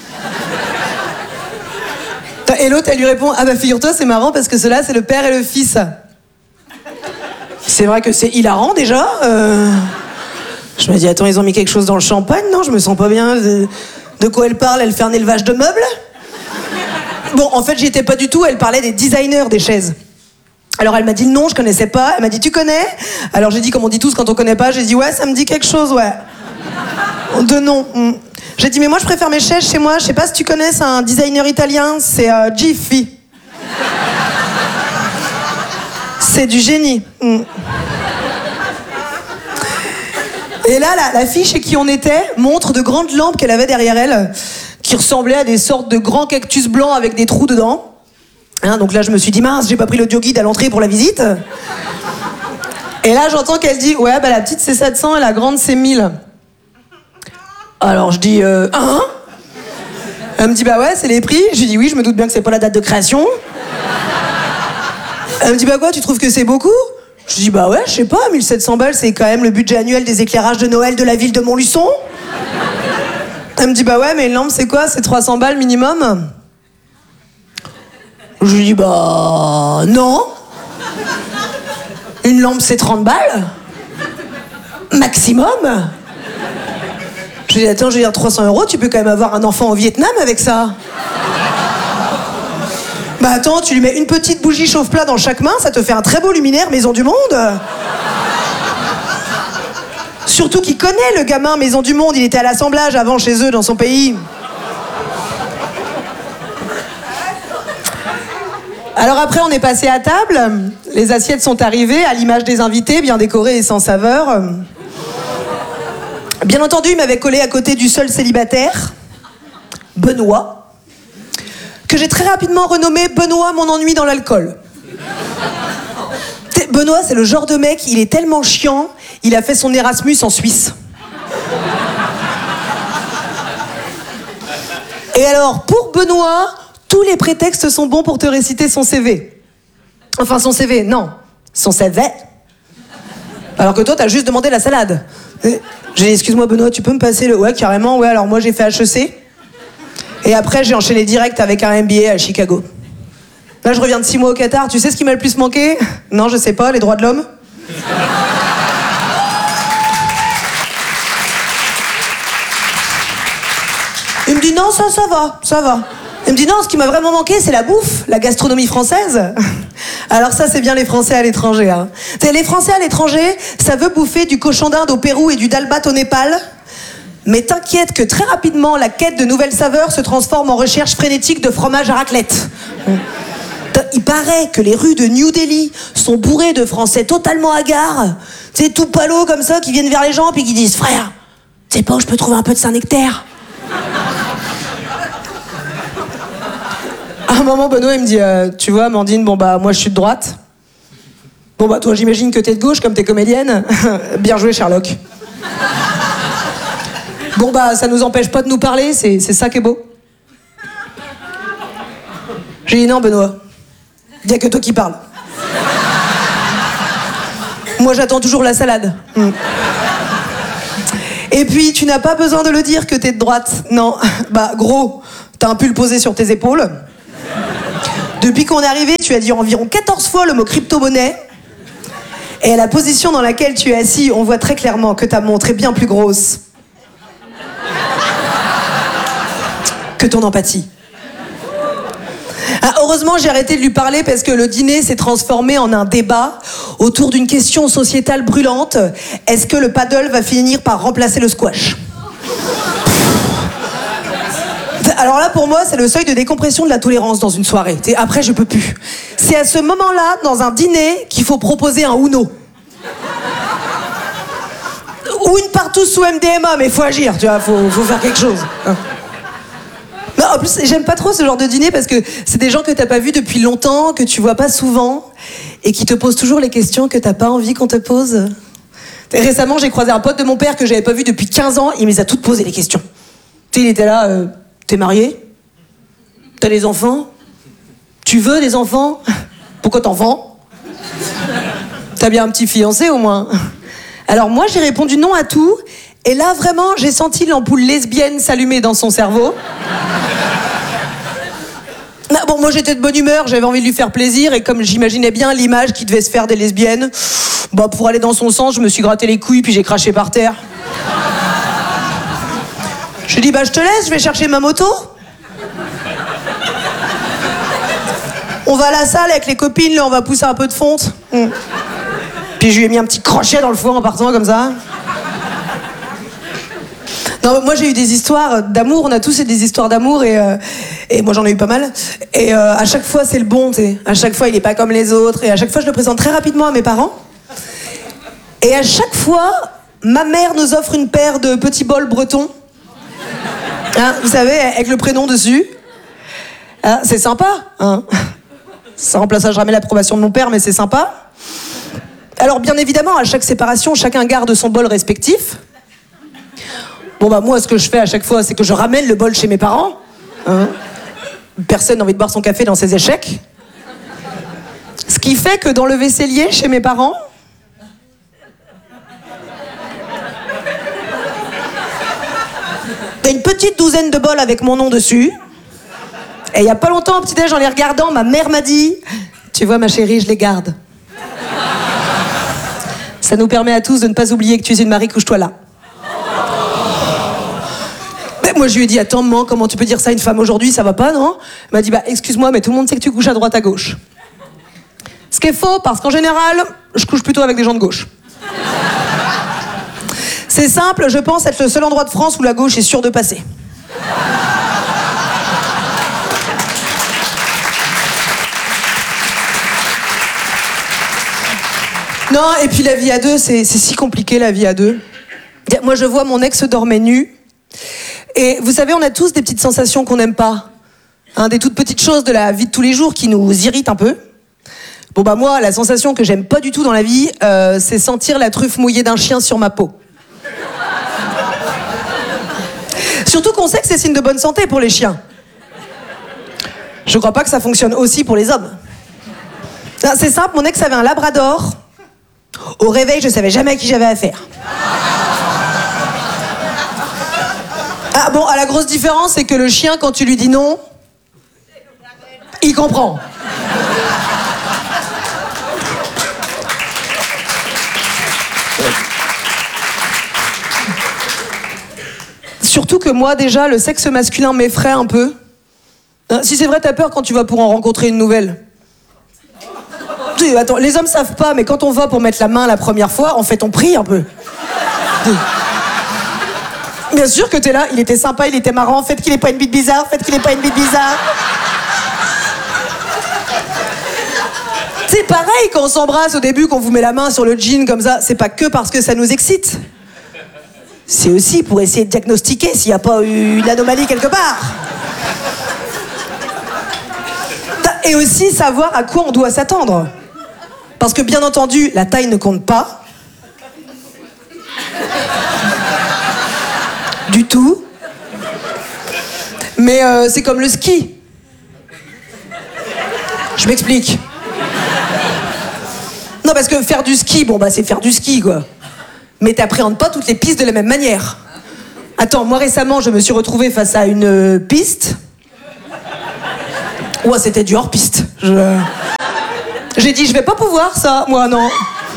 Speaker 6: Et l'autre, elle lui répond, ah bah figure-toi, c'est marrant parce que ceux-là, c'est le père et le fils. C'est vrai que c'est hilarant déjà. Je me dis, attends, ils ont mis quelque chose dans le champagne? Non, je me sens pas bien. De quoi elle parle? Elle fait un élevage de meubles? Bon, en fait, j'y étais pas du tout. Elle parlait des designers des chaises. Alors elle m'a dit le nom, je connaissais pas. Elle m'a dit, tu connais? Alors j'ai dit, comme on dit tous quand on connaît pas, j'ai dit, ouais, ça me dit quelque chose, ouais. De nom. J'ai dit, mais moi je préfère mes chaises chez moi. Je sais pas si tu connais, c'est un designer italien, c'est Giffy. C'est du génie. Et là, la fille chez qui on était montre de grandes lampes qu'elle avait derrière elle, qui ressemblaient à des sortes de grands cactus blancs avec des trous dedans. Hein, donc là, je me suis dit, mince, j'ai pas pris l'audio guide à l'entrée pour la visite. Et là, j'entends qu'elle dit, ouais, bah la petite c'est 700 et la grande c'est 1000. Alors je dis, hein? Elle me dit, bah ouais, c'est les prix. Je lui dis, oui, je me doute bien que c'est pas la date de création. Elle me dit, bah quoi, tu trouves que c'est beaucoup? Je dis, bah ouais, je sais pas, 1700 balles, c'est quand même le budget annuel des éclairages de Noël de la ville de Montluçon. Elle me dit, bah ouais, mais une lampe, c'est quoi? C'est 300 balles minimum? Je lui dis, bah non. Une lampe, c'est 30 balles. Maximum. Je lui dis, attends, je veux dire 300 €, tu peux quand même avoir un enfant au Vietnam avec ça. Bah attends, tu lui mets une petite bougie chauffe-plat dans chaque main, ça te fait un très beau luminaire Maison du Monde. Surtout qu'il connaît le gamin Maison du Monde, il était à l'assemblage avant chez eux dans son pays. Alors après, on est passé à table, les assiettes sont arrivées à l'image des invités, bien décorées et sans saveur. Bien entendu, il m'avait collé à côté du seul célibataire, Benoît, que j'ai très rapidement renommé Benoît mon ennui dans l'alcool. Benoît, c'est le genre de mec, il est tellement chiant, il a fait son Erasmus en Suisse. Et alors, pour Benoît, tous les prétextes sont bons pour te réciter son CV. Enfin, son CV, non. Son CV. Alors que toi, t'as juste demandé la salade. J'ai dit, excuse-moi Benoît, tu peux me passer le... Ouais, carrément, ouais, alors moi j'ai fait HEC. Et après, j'ai enchaîné direct avec un MBA à Chicago. Là, je reviens de 6 mois au Qatar. Tu sais ce qui m'a le plus manqué? Non, je sais pas, les droits de l'homme. Il me dit, non, ça va. Il me dit, non, ce qui m'a vraiment manqué, c'est la bouffe, la gastronomie française. Alors ça, c'est bien les Français à l'étranger. Hein. Les Français à l'étranger, ça veut bouffer du cochon d'Inde au Pérou et du dalbat au Népal. Mais t'inquiète que très rapidement, la quête de nouvelles saveurs se transforme en recherche frénétique de fromage à raclette. Il paraît que les rues de New Delhi sont bourrées de Français totalement hagards, tu sais, tout palo comme ça, qui viennent vers les gens puis qui disent « Frère, tu sais pas où je peux trouver un peu de Saint-Nectaire ?» À un moment, Benoît, il me dit tu vois, Amandine, bon bah, moi je suis de droite. Bon bah, toi, j'imagine que t'es de gauche comme t'es comédienne. Bien joué, Sherlock. Bon bah, ça nous empêche pas de nous parler, c'est ça qui est beau. J'ai dit non, Benoît. Il y a que toi qui parles. Moi, j'attends toujours la salade. Et puis, tu n'as pas besoin de le dire que t'es de droite. Non, bah, gros, T'as un pull posé sur tes épaules. Depuis qu'on est arrivé, tu as dit environ 14 fois le mot crypto-monnaie. Et à la position dans laquelle tu es assis, on voit très clairement que ta montre est bien plus grosse que ton empathie. Ah, heureusement, j'ai arrêté de lui parler parce que le dîner s'est transformé en un débat autour d'une question sociétale brûlante. Est-ce que le paddle va finir par remplacer le squash ? Alors là, pour moi, c'est le seuil de décompression de la tolérance dans une soirée. Après, je peux plus. C'est à ce moment-là, dans un dîner, qu'il faut proposer un Uno. Ou une partout sous MDMA, mais faut agir, tu vois, faut faire quelque chose. Non, en plus, j'aime pas trop ce genre de dîner parce que c'est des gens que t'as pas vus depuis longtemps, que tu vois pas souvent, et qui te posent toujours les questions que t'as pas envie qu'on te pose. Récemment, j'ai croisé un pote de mon père que j'avais pas vu depuis 15 ans, il me les a toutes posées les questions. Tu sais, il était là, t'es marié ? T'as des enfants ? Tu veux des enfants ? Pourquoi t'en vends ? T'as bien un petit fiancé au moins ? Alors moi, j'ai répondu non à tout, et là, vraiment, j'ai senti l'ampoule lesbienne s'allumer dans son cerveau. Non, bon, moi, j'étais de bonne humeur, j'avais envie de lui faire plaisir, et comme j'imaginais bien l'image qui devait se faire des lesbiennes, bah, pour aller dans son sens, je me suis gratté les couilles, puis j'ai craché par terre. Je lui ai dit, bah, je te laisse, je vais chercher ma moto. On va à la salle avec les copines, là, on va pousser un peu de fonte. Puis je lui ai mis un petit crochet dans le foie en partant, comme ça. Non, moi j'ai eu des histoires d'amour, on a tous eu des histoires d'amour et moi j'en ai eu pas mal. Et à chaque fois c'est le bon, t'sais. À chaque fois il est pas comme les autres et à chaque fois je le présente très rapidement à mes parents. Et à chaque fois, ma mère nous offre une paire de petits bols bretons. Hein, vous savez, avec le prénom dessus. Hein, c'est sympa, hein. Ça remplacera jamais l'approbation de mon père, mais c'est sympa. Alors bien évidemment, à chaque séparation, chacun garde son bol respectif. Bon bah moi, ce que je fais à chaque fois, c'est que je ramène le bol chez mes parents. Hein. Personne n'a envie de boire son café dans ses échecs. Ce qui fait que dans le vaisselier, chez mes parents, il y a une petite douzaine de bols avec mon nom dessus. Et il y a pas longtemps, au petit-déj, en les regardant, ma mère m'a dit « Tu vois ma chérie, je les garde. Ça nous permet à tous de ne pas oublier que tu es une Marie, couche-toi là. » Moi, je lui ai dit, attends, maman, comment tu peux dire ça à une femme aujourd'hui, ça va pas, non ? Elle m'a dit, bah, excuse-moi, mais tout le monde sait que tu couches à droite, à gauche. Ce qui est faux, parce qu'en général, je couche plutôt avec des gens de gauche. C'est simple, je pense être le seul endroit de France où la gauche est sûre de passer. Non, et puis la vie à deux, c'est si compliqué, la vie à deux. Moi, je vois mon ex dormait nu. Et vous savez, on a tous des petites sensations qu'on n'aime pas. Hein, des toutes petites choses de la vie de tous les jours qui nous irritent un peu. Bon bah moi, la sensation que j'aime pas du tout dans la vie, c'est sentir la truffe mouillée d'un chien sur ma peau. Surtout qu'on sait que c'est signe de bonne santé pour les chiens. Je crois pas que ça fonctionne aussi pour les hommes. C'est simple, mon ex avait un labrador. Au réveil, je savais jamais à qui j'avais affaire. Ah bon, la grosse différence, c'est que le chien, quand tu lui dis non, il comprend. Surtout que moi, déjà, le sexe masculin m'effraie un peu. Si c'est vrai, t'as peur quand tu vas pour en rencontrer une nouvelle. Attends, les hommes savent pas, mais quand on va pour mettre la main la première fois, en fait, on prie un peu. Bien sûr que t'es là, il était sympa, il était marrant, faites qu'il ait pas une bite bizarre, faites qu'il ait pas une bite bizarre. C'est pareil quand on s'embrasse au début, qu'on vous met la main sur le jean comme ça, c'est pas que parce que ça nous excite. C'est aussi pour essayer de diagnostiquer s'il n'y a pas eu une anomalie quelque part. Et aussi savoir à quoi on doit s'attendre. Parce que bien entendu, la taille ne compte pas. Du tout. Mais c'est comme le ski. Je m'explique. Non, parce que faire du ski, bon bah c'est faire du ski, quoi. Mais t'appréhendes pas toutes les pistes de la même manière. Attends, moi récemment, je me suis retrouvée face à une piste. Ouais, c'était du hors-piste. J'ai dit, je vais pas pouvoir, ça. Moi, non.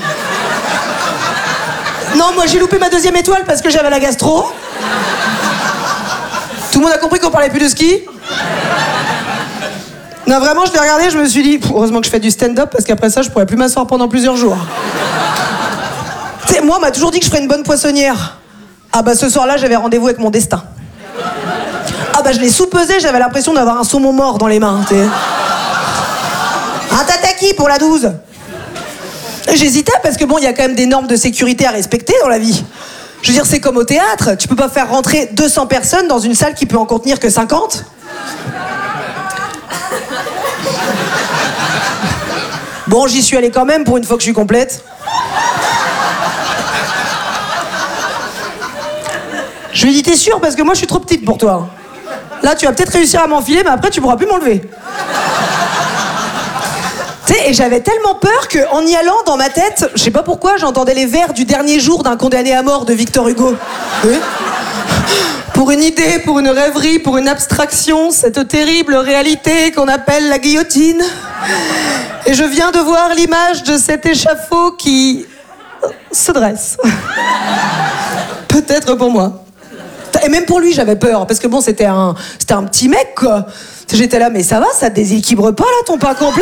Speaker 6: Non, moi, j'ai loupé ma 2e étoile parce que j'avais la gastro. Tout le monde a compris qu'on parlait plus de ski. Non, vraiment, je l'ai regardé, je me suis dit, heureusement que je fais du stand-up parce qu'après ça, je pourrais plus m'asseoir pendant plusieurs jours. Tu sais, moi, on m'a toujours dit que je ferais une bonne poissonnière. Ah bah, ce soir-là, j'avais rendez-vous avec mon destin. Ah bah, je l'ai sous-pesé, j'avais l'impression d'avoir un saumon mort dans les mains, tu sais. Un tataki pour la 12. J'hésitais parce que bon, il y a quand même des normes de sécurité à respecter dans la vie. Je veux dire, c'est comme au théâtre. Tu peux pas faire rentrer 200 personnes dans une salle qui peut en contenir que 50. Bon, j'y suis allée quand même pour une fois que je suis complète. Je lui ai dit, t'es sûre? Parce que moi, je suis trop petite pour toi. Là, tu vas peut-être réussir à m'enfiler, mais après, tu pourras plus m'enlever. Tu sais, et j'avais tellement peur qu'en y allant, dans ma tête, je sais pas pourquoi, j'entendais les vers du dernier jour d'un condamné à mort de Victor Hugo. Oui. Pour une idée, pour une rêverie, pour une abstraction, cette terrible réalité qu'on appelle la guillotine. Et je viens de voir l'image de cet échafaud qui se dresse. Peut-être pour moi. Et même pour lui, j'avais peur, parce que bon, c'était un petit mec, quoi. J'étais là, mais ça va, ça te déséquilibre pas, là, ton pain complet?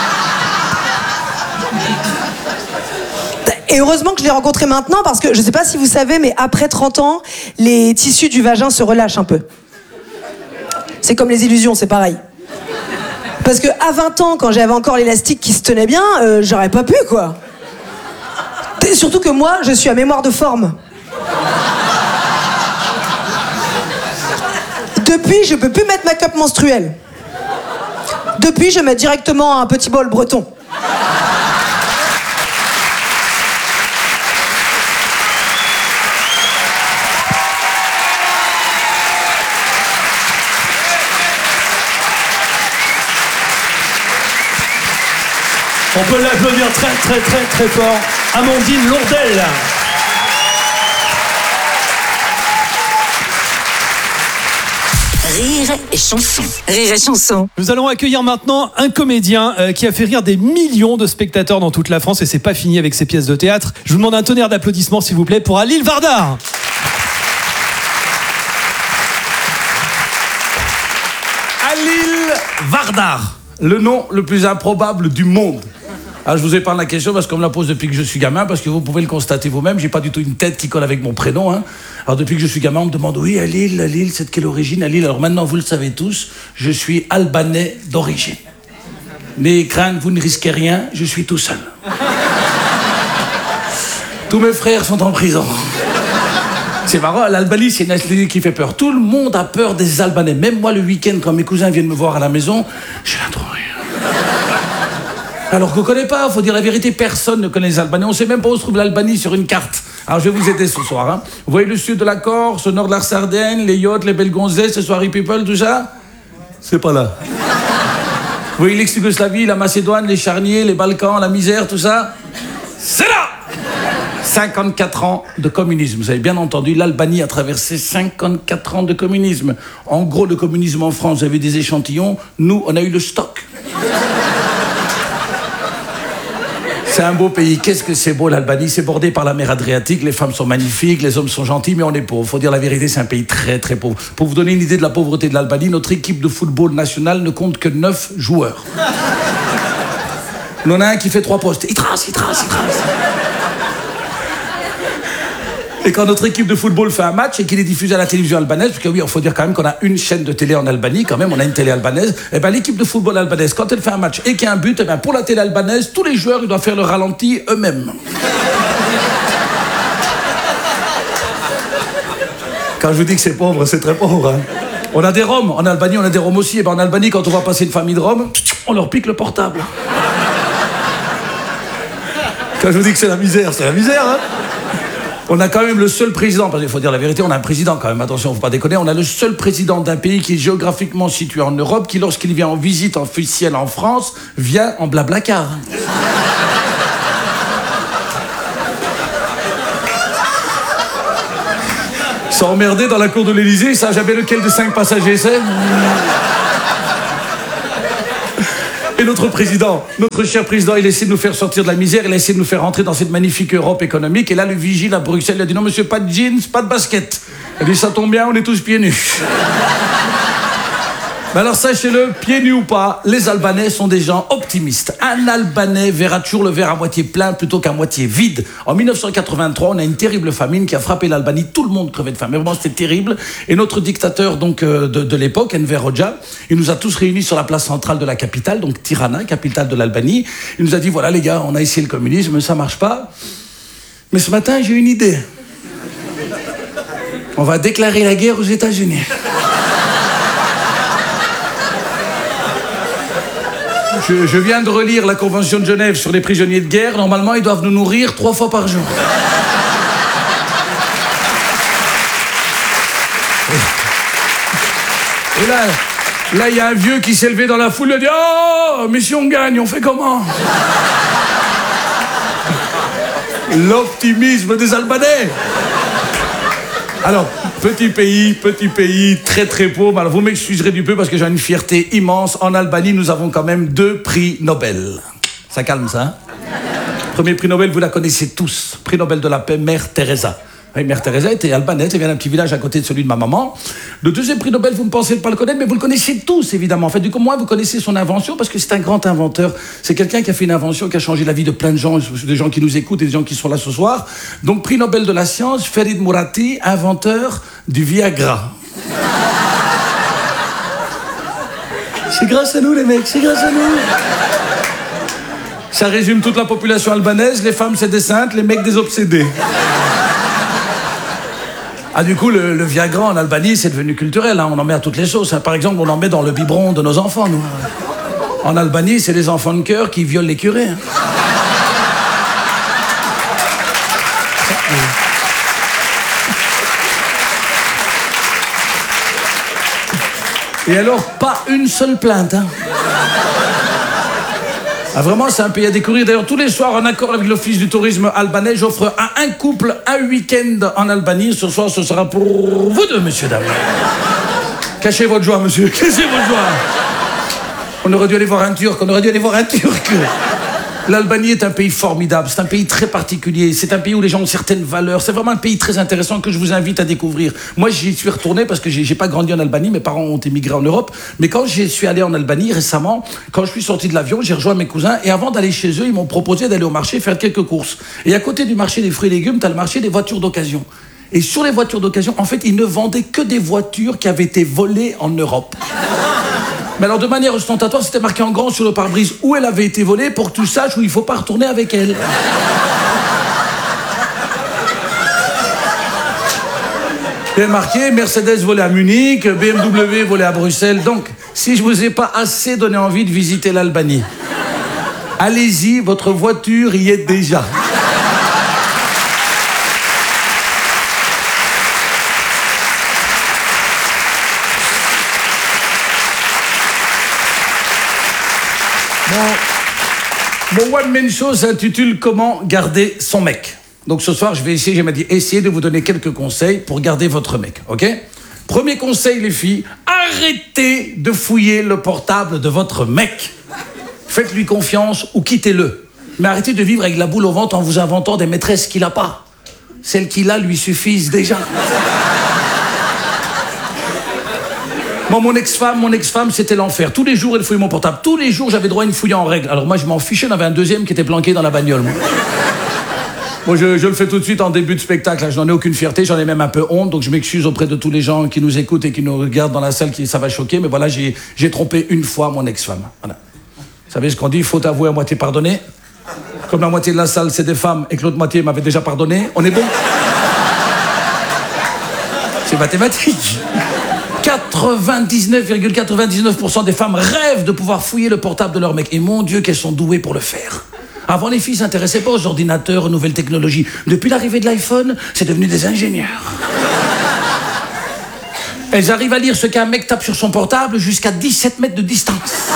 Speaker 6: Et heureusement que je l'ai rencontré maintenant, parce que je sais pas si vous savez, mais après 30 ans, les tissus du vagin se relâchent un peu. C'est comme les illusions, c'est pareil. Parce que à 20 ans, quand j'avais encore l'élastique qui se tenait bien, j'aurais pas pu, quoi. Et surtout que moi, je suis à mémoire de forme. Depuis, je peux plus mettre ma cup menstruelle. Depuis, je mets directement un petit bol breton.
Speaker 2: On peut l'applaudir très très très très fort. Amandine Lourdel.
Speaker 5: Rire et chanson. Rire et chanson.
Speaker 2: Nous allons accueillir maintenant un comédien qui a fait rire des millions de spectateurs dans toute la France et c'est pas fini avec ses pièces de théâtre. Je vous demande un tonnerre d'applaudissements s'il vous plaît pour Alil Vardar.
Speaker 7: Alil Vardar, le nom le plus improbable du monde. Alors je vous épargne la question parce qu'on me la pose depuis que je suis gamin, parce que vous pouvez le constater vous-même, j'ai pas du tout une tête qui colle avec mon prénom. Hein. Alors depuis que je suis gamin, on me demande, oui, Alil, c'est de quelle origine, Alil? Alors maintenant, vous le savez tous, je suis albanais d'origine. Mais crainte, vous ne risquez rien, je suis tout seul. Tous mes frères sont en prison. C'est marrant, l'Albanie, c'est une nationalité qui fait peur. Tout le monde a peur des Albanais. Même moi, le week-end, quand mes cousins viennent me voir à la maison, je suis là trop rien. Alors qu'on ne connaît pas, faut dire la vérité, personne ne connaît les Albanais. On ne sait même pas où se trouve l'Albanie sur une carte. Alors je vais vous aider ce soir. Hein. Vous voyez le sud de la Corse, le nord de la Sardaigne, les yachts, les belles gonzesses, ce soir people, tout ça? C'est pas là. Vous voyez l'ex-Yougoslavie, la Macédoine, les charniers, les Balkans, la misère, tout ça? C'est là! 54 ans de communisme. Vous avez bien entendu, l'Albanie a traversé 54 ans de communisme. En gros, le communisme en France, vous avez des échantillons. Nous, on a eu le stock. C'est un beau pays. Qu'est-ce que c'est beau, l'Albanie? C'est bordé par la mer Adriatique. Les femmes sont magnifiques, les hommes sont gentils, mais on est pauvre. Faut dire la vérité, c'est un pays très, très pauvre. Pour vous donner une idée de la pauvreté de l'Albanie, notre équipe de football nationale ne compte que 9 joueurs. On en a un qui fait 3 postes. Il trace. Et quand notre équipe de football fait un match et qu'il est diffusé à la télévision albanaise, parce que oui, il faut dire quand même qu'on a une chaîne de télé en Albanie, quand même, on a une télé albanaise, et bien l'équipe de football albanaise, quand elle fait un match et qu'il y a un but, et bien pour la télé albanaise, tous les joueurs, ils doivent faire le ralenti eux-mêmes. Quand je vous dis que c'est pauvre, c'est très pauvre. Hein. On a des Roms, en Albanie, on a des Roms aussi, et bien en Albanie, quand on va passer une famille de Roms, on leur pique le portable. Quand je vous dis que c'est la misère, c'est la misère, hein. On a quand même le seul président, parce qu'il faut dire la vérité, on a un président quand même, attention, faut pas déconner, on a le seul président d'un pays qui est géographiquement situé en Europe, qui lorsqu'il vient en visite officielle en France, vient en blablacar. Ils sont emmerdés dans la cour de l'Élysée, ils savent jamais lequel de 5 passagers c'est. notre président, notre cher président, il essaie de nous faire sortir de la misère, il essaie de nous faire rentrer dans cette magnifique Europe économique. Et là, le vigile à Bruxelles, il a dit non, monsieur, pas de jeans, pas de basket. Il a dit ça tombe bien, on est tous pieds nus. Mais alors sachez-le, pieds nus ou pas, les Albanais sont des gens optimistes. Un Albanais verra toujours le verre à moitié plein plutôt qu'à moitié vide. En 1983, on a une terrible famine qui a frappé l'Albanie. Tout le monde crevait de faim. Mais vraiment, c'était terrible. Et notre dictateur donc de l'époque, Enver Hoxha, il nous a tous réunis sur la place centrale de la capitale, donc Tirana, capitale de l'Albanie. Il nous a dit, voilà les gars, on a essayé le communisme, ça marche pas. Mais ce matin, j'ai une idée. On va déclarer la guerre aux États-Unis. Je viens de relire la Convention de Genève sur les prisonniers de guerre. Normalement, ils doivent nous nourrir 3 fois par jour. Et là, il y a un vieux qui s'est levé dans la foule. Il a dit « Oh, mais si on gagne, on fait comment ?» L'optimisme des Albanais. Alors, petit pays, très très pauvre. Alors, vous m'excuserez du peu parce que j'ai une fierté immense. En Albanie, nous avons quand même 2 prix Nobel. Ça calme, ça, hein? Premier prix Nobel, vous la connaissez tous. Prix Nobel de la paix, Mère Teresa. Oui, Mère Teresa était albanaise, elle vient d'un petit village à côté de celui de ma maman. Le deuxième prix Nobel, vous ne pensez pas le connaître, mais vous le connaissez tous, évidemment. En fait, du coup, moi, vous connaissez son invention parce que c'est un grand inventeur. C'est quelqu'un qui a fait une invention qui a changé la vie de plein de gens, des gens qui nous écoutent et des gens qui sont là ce soir. Donc, prix Nobel de la science, Ferid Mourati, inventeur du Viagra. C'est grâce à nous, les mecs, c'est grâce à nous. Ça résume toute la population albanaise. Les femmes, c'est des saintes, les mecs, des obsédés. Ah, du coup, le Viagra en Albanie, c'est devenu culturel. Hein. On en met à toutes les sauces. Hein. Par exemple, on en met dans le biberon de nos enfants, nous. En Albanie, c'est les enfants de cœur qui violent les curés. Hein. Et alors, pas une seule plainte. Hein. Ah, vraiment, c'est un pays à découvrir. D'ailleurs, tous les soirs, en accord avec l'Office du tourisme albanais, j'offre à un couple un week-end en Albanie. Ce soir, ce sera pour vous deux, messieurs, dames. Cachez votre joie, monsieur. Cachez votre joie. On aurait dû aller voir un Turc. L'Albanie est un pays formidable, c'est un pays très particulier, c'est un pays où les gens ont certaines valeurs, c'est vraiment un pays très intéressant que je vous invite à découvrir. Moi, j'y suis retourné parce que j'ai pas grandi en Albanie, mes parents ont émigré en Europe, mais quand je suis allé en Albanie récemment, quand je suis sorti de l'avion, j'ai rejoint mes cousins et avant d'aller chez eux, ils m'ont proposé d'aller au marché faire quelques courses. Et à côté du marché des fruits et légumes, t'as le marché des voitures d'occasion. Et sur les voitures d'occasion, en fait, ils ne vendaient que des voitures qui avaient été volées en Europe. Mais alors, de manière ostentatoire, c'était marqué en grand sur le pare-brise où elle avait été volée pour que tu saches où il ne faut pas retourner avec elle. Il y a marqué Mercedes volée à Munich, BMW volée à Bruxelles. Donc, si je ne vous ai pas assez donné envie de visiter l'Albanie, allez-y, votre voiture y est déjà. Mon one-man show s'intitule « Comment garder son mec ». Donc ce soir, je vais essayer, j'ai dit, essayer de vous donner quelques conseils pour garder votre mec, ok? Premier conseil, les filles, arrêtez de fouiller le portable de votre mec. Faites-lui confiance ou quittez-le. Mais arrêtez de vivre avec la boule au ventre en vous inventant des maîtresses qu'il n'a pas. Celles qu'il a lui suffisent déjà. Moi, mon ex-femme, c'était l'enfer. Tous les jours, elle fouillait mon portable. Tous les jours, j'avais droit à une fouille en règle. Alors moi, je m'en fichais, j'en avais un deuxième qui était planqué dans la bagnole. Moi, je le fais tout de suite en début de spectacle. Là, je n'en ai aucune fierté, j'en ai même un peu honte. Donc, je m'excuse auprès de tous les gens qui nous écoutent et qui nous regardent dans la salle, ça va choquer. Mais voilà, j'ai trompé une fois mon ex-femme. Voilà. Vous savez ce qu'on dit, faut avouer à moitié pardonner. Comme la moitié de la salle, c'est des femmes et que l'autre moitié m'avait déjà pardonné, on est bon? C'est mathématique. 99,99% des femmes rêvent de pouvoir fouiller le portable de leur mec. Et mon Dieu, qu'elles sont douées pour le faire. Avant, les filles ne s'intéressaient pas aux ordinateurs, aux nouvelles technologies. Depuis l'arrivée de l'iPhone, c'est devenu des ingénieurs. Elles arrivent à lire ce qu'un mec tape sur son portable jusqu'à 17 mètres de distance.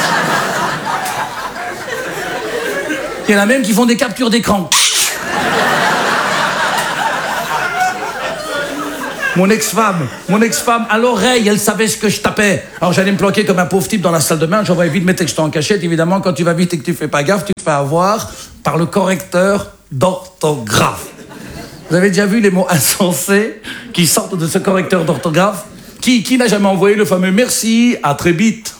Speaker 7: Il y en a même qui font des captures d'écran. Mon ex-femme, à l'oreille, elle savait ce que je tapais. Alors j'allais me planquer comme un pauvre type dans la salle de bain, j'envoyais vite mes textos en cachette. Évidemment, quand tu vas vite et que tu fais pas gaffe, tu te fais avoir par le correcteur d'orthographe. Vous avez déjà vu les mots insensés qui sortent de ce correcteur d'orthographe? Qui n'a jamais envoyé le fameux merci, à très vite?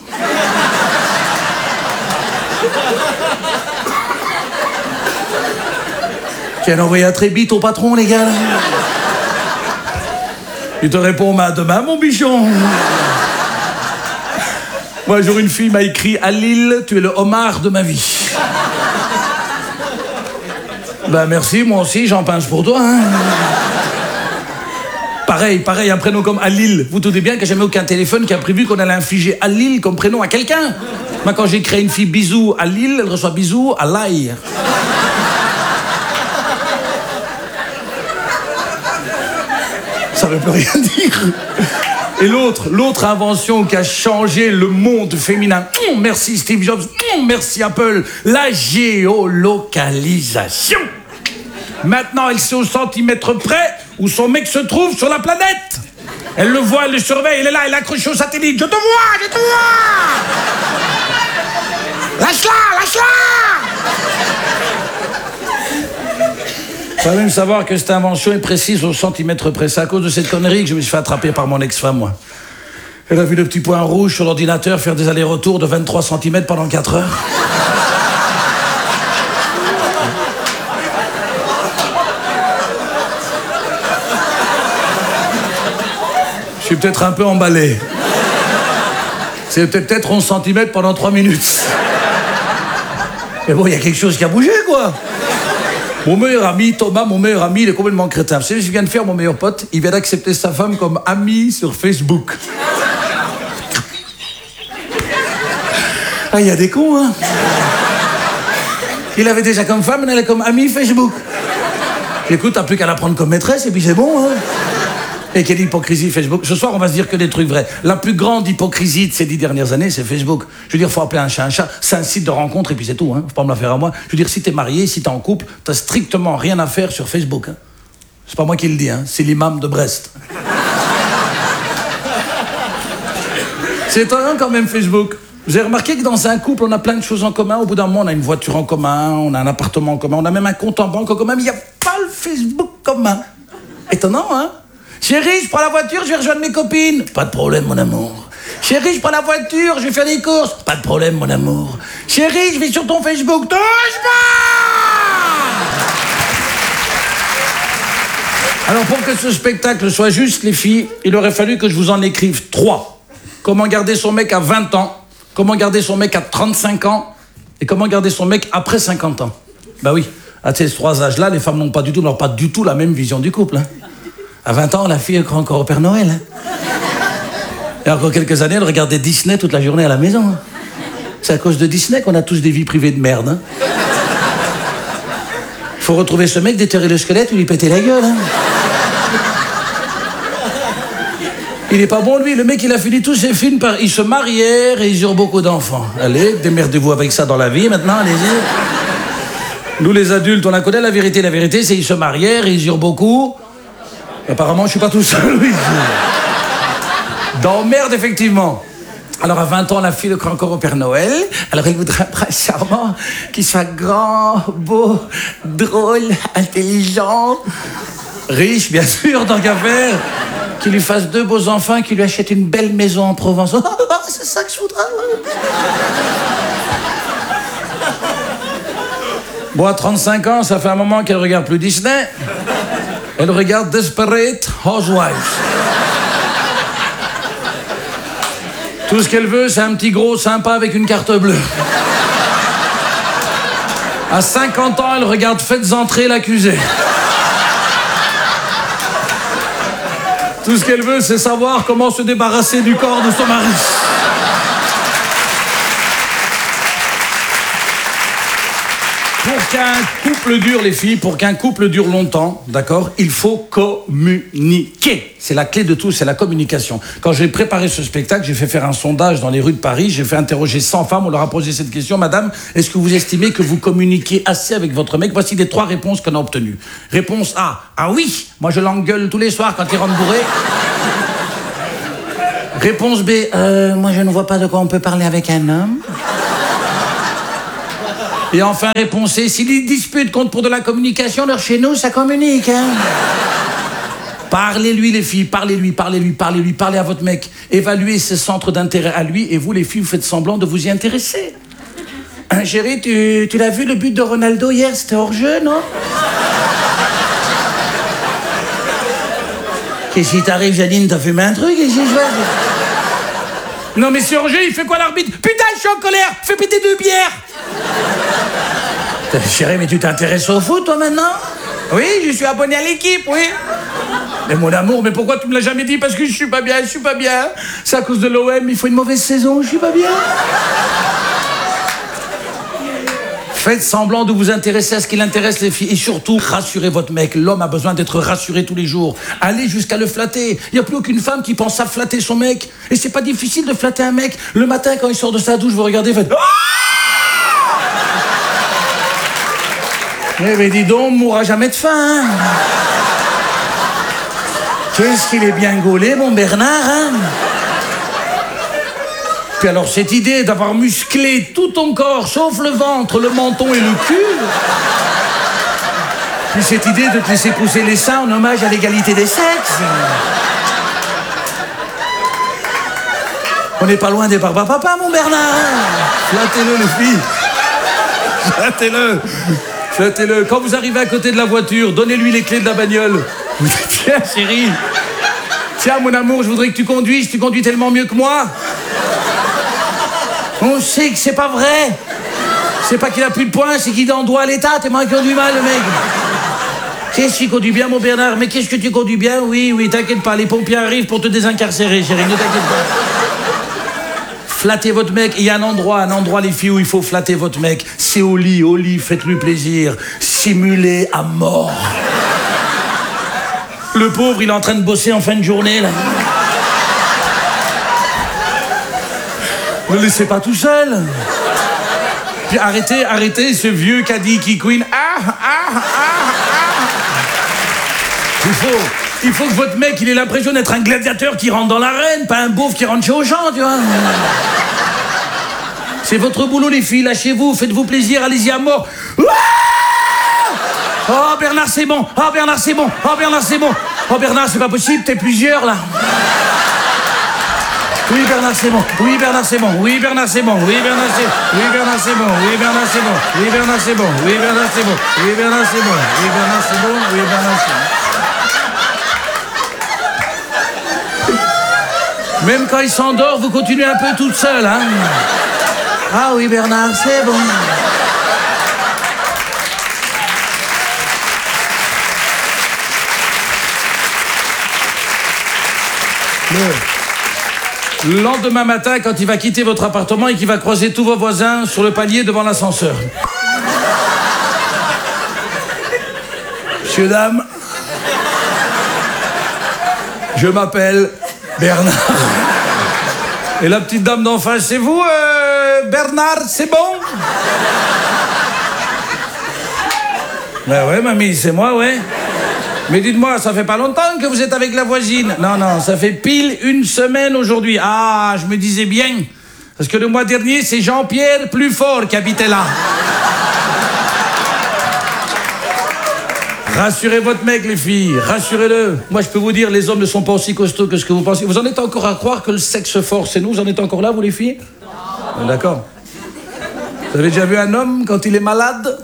Speaker 7: Qui a envoyé à très vite au patron, les gars, là? Il te répond, à demain, mon bichon. Moi, un jour, une fille m'a écrit, à Lille, tu es le homard de ma vie. Ben merci, moi aussi, j'en pince pour toi. Hein. Pareil, un prénom comme Alil. Vous doutez bien qu'il n'y a jamais aucun téléphone qui a prévu qu'on allait infliger Alil comme prénom à quelqu'un. Moi, quand j'ai créé une fille Bisou à Lille, elle reçoit Bisou à l'ail. Ça ne veut plus rien dire. Et l'autre invention qui a changé le monde féminin. Merci Steve Jobs, merci Apple, la géolocalisation. Maintenant, elle sait au centimètre près où son mec se trouve sur la planète. Elle le voit, elle le surveille, elle est là, elle est accrochée au satellite. Je te vois. Lâche-la. Il faut même savoir que cette invention est précise au centimètre près. C'est à cause de cette connerie que je me suis fait attraper par mon ex-femme, moi. Elle a vu le petit point rouge sur l'ordinateur faire des allers-retours de 23 cm pendant 4 heures. Je suis peut-être un peu emballé. C'est peut-être 11 cm pendant 3 minutes. Mais bon, il y a quelque chose qui a bougé, quoi. Mon meilleur ami, Thomas, il est complètement crétin. Vous savez ce que vient de faire mon meilleur pote? Il vient d'accepter sa femme comme amie sur Facebook. Ah, il y a des cons, hein. Il avait déjà comme femme, elle est comme amie Facebook. Écoute, t'as plus qu'à la prendre comme maîtresse et puis c'est bon, hein. Et quelle hypocrisie Facebook. Ce soir, on va se dire que des trucs vrais. La plus grande hypocrisie de ces 10 dernières années, c'est Facebook. Je veux dire, faut appeler un chat un chat. C'est un site de rencontre et puis c'est tout, hein. Faut pas me la faire à moi. Je veux dire, si t'es marié, si t'es en couple, t'as strictement rien à faire sur Facebook, hein. C'est pas moi qui le dis, hein. C'est l'imam de Brest. C'est étonnant quand même, Facebook. Vous avez remarqué que dans un couple, on a plein de choses en commun. Au bout d'un moment, on a une voiture en commun, on a un appartement en commun, on a même un compte en banque en commun, mais il n'y a pas le Facebook commun. Étonnant, hein? Chérie, je prends la voiture, je vais rejoindre mes copines. Pas de problème, mon amour. Chérie, je prends la voiture, je vais faire des courses. Pas de problème, mon amour. Chérie, je vais sur ton Facebook. Touche pas! Alors, pour que ce spectacle soit juste, les filles, il aurait fallu que je vous en écrive 3. Comment garder son mec à 20 ans, comment garder son mec à 35 ans, et comment garder son mec après 50 ans. Bah oui, à ces 3 âges-là, les femmes n'ont pas du tout la même vision du couple, hein. À 20 ans, la fille, elle croit encore au Père Noël. Hein. Et encore quelques années, elle regardait Disney toute la journée à la maison. Hein. C'est à cause de Disney qu'on a tous des vies privées de merde. Hein. Faut retrouver ce mec, déterrer le squelette ou lui péter la gueule. Hein. Il est pas bon, lui. Le mec, il a fini tous ses films par... Ils se marièrent et ils eurent beaucoup d'enfants. Allez, démerdez-vous avec ça dans la vie, maintenant, allez-y. Nous, les adultes, on la connaît, la vérité. La vérité, c'est qu'ils se marièrent et ils eurent beaucoup... Apparemment, je suis pas tout seul, oui. Dans merde, effectivement. Alors, à 20 ans, la fille le croit encore au Père Noël. Alors, elle voudrait un prince charmant, qui soit grand, beau, drôle, intelligent, riche, bien sûr, tant qu'à faire, qui lui fasse 2 beaux enfants, qui lui achète une belle maison en Provence. Oh, c'est ça que je voudrais. Bon, à 35 ans, ça fait un moment qu'elle regarde plus Disney. Elle regarde Desperate Housewives. Tout ce qu'elle veut, c'est un petit gros sympa avec une carte bleue. À 50 ans, elle regarde Faites entrer l'accusé. Tout ce qu'elle veut, c'est savoir comment se débarrasser du corps de son mari. Pour qu'un couple dure, les filles, pour qu'un couple dure longtemps, d'accord, il faut communiquer. C'est la clé de tout, c'est la communication. Quand j'ai préparé ce spectacle, j'ai fait faire un sondage dans les rues de Paris, j'ai fait interroger 100 femmes, on leur a posé cette question. Madame, est-ce que vous estimez que vous communiquez assez avec votre mec? Voici les 3 réponses qu'on a obtenues. Réponse A, ah oui, moi je l'engueule tous les soirs quand il rentre bourré. Réponse B, moi je ne vois pas de quoi on peut parler avec un homme. Et enfin, réponse C, si les disputes comptent pour de la communication, alors chez nous, ça communique, hein. Parlez-lui, les filles, parlez-lui, parlez à votre mec. Évaluez ses centres d'intérêt à lui, et vous, les filles, vous faites semblant de vous y intéresser. Hein, chérie, tu l'as vu, le but de Ronaldo hier, c'était hors-jeu, non? Qu'est-ce qui t'arrive, Janine, t'as fumé un truc? Qu'est-ce que je fais? Non, mais c'est hors-jeu, il fait quoi l'arbitre? Putain, je suis en colère, fais péter 2 bières. Chérie, mais tu t'intéresses au foot, toi, maintenant? Oui, je suis abonné à l'équipe, oui. Mais mon amour, mais pourquoi tu me l'as jamais dit? Parce que je suis pas bien. C'est à cause de l'OM, il faut une mauvaise saison, je suis pas bien. Faites semblant de vous intéresser à ce qui l'intéresse, les filles. Et surtout, rassurez votre mec. L'homme a besoin d'être rassuré tous les jours. Allez jusqu'à le flatter. Il n'y a plus aucune femme qui pense à flatter son mec. Et c'est pas difficile de flatter un mec. Le matin, quand il sort de sa douche, vous regardez, faites... Eh ben dis donc, on mourra jamais de faim, hein. Qu'est-ce qu'il est bien gaulé, mon Bernard, hein. Puis alors, cette idée d'avoir musclé tout ton corps, sauf le ventre, le menton et le cul. Puis cette idée de te laisser pousser les seins en hommage à l'égalité des sexes. On n'est pas loin des papa, mon Bernard. Flattez-le, les filles. Flattez-le. Quand vous arrivez à côté de la voiture, donnez-lui les clés de la bagnole. Tiens, chérie. Tiens, mon amour, je voudrais que tu conduises. Tu conduis tellement mieux que moi. On sait que c'est pas vrai. C'est pas qu'il a plus de points, c'est qu'il est en doigt à l'état. T'es moins qu'il conduit mal, le mec. Qu'est-ce qu'il conduit bien, mon Bernard? Mais qu'est-ce que tu conduis bien? Oui, t'inquiète pas. Les pompiers arrivent pour te désincarcérer, chérie. Ne t'inquiète pas. Flattez votre mec. Il y a un endroit, les filles, où il faut flatter votre mec. C'est au lit, faites-lui plaisir. Simulez à mort. Le pauvre, il est en train de bosser en fin de journée, là. Ne le laissez pas tout seul. Puis arrêtez ce vieux caddie qui queen. Il faut que votre mec, il ait l'impression d'être un gladiateur qui rentre dans l'arène, pas un beauf qui rentre chez Auchan, tu vois. C'est votre boulot, les filles, lâchez-vous, faites-vous plaisir, allez-y à mort. Oh, Bernard, c'est bon. Oh, Bernard, c'est bon. Oh, Bernard, c'est bon. Oh, Bernard, c'est pas possible, t'es plusieurs, là. Oui, Bernard, c'est bon. Oui, Bernard, c'est bon. Oui, Bernard, c'est bon. Oui, Bernard, c'est bon. Oui, Bernard, c'est bon. Oui, Bernard, c'est bon. Oui, Bernard, c'est bon. Oui, Bernard, c'est bon. Oui, Bernard, c'est bon. Oui, Bernard, c'est bon. Oui, Bernard, c'est bon. Même quand il s'endort, vous continuez un peu toute seule, hein. Ah oui, Bernard, c'est bon. Le lendemain matin, quand il va quitter votre appartement et qu'il va croiser tous vos voisins sur le palier devant l'ascenseur. Messieurs, dames, je m'appelle Bernard. Et la petite dame d'en face, c'est vous, Bernard, c'est bon? Ben ouais, mamie, c'est moi, ouais. Mais dites-moi, ça fait pas longtemps que vous êtes avec la voisine? Non, ça fait pile 1 semaine aujourd'hui. Ah, je me disais bien. Parce que le mois dernier, c'est Jean-Pierre Plusfort qui habitait là. Rassurez votre mec, les filles, rassurez-le. Moi, je peux vous dire, les hommes ne sont pas aussi costauds que ce que vous pensez. Vous en êtes encore à croire que le sexe fort, c'est nous? Vous en êtes encore là, vous, les filles? Non. D'accord. Vous avez déjà vu un homme quand il est malade?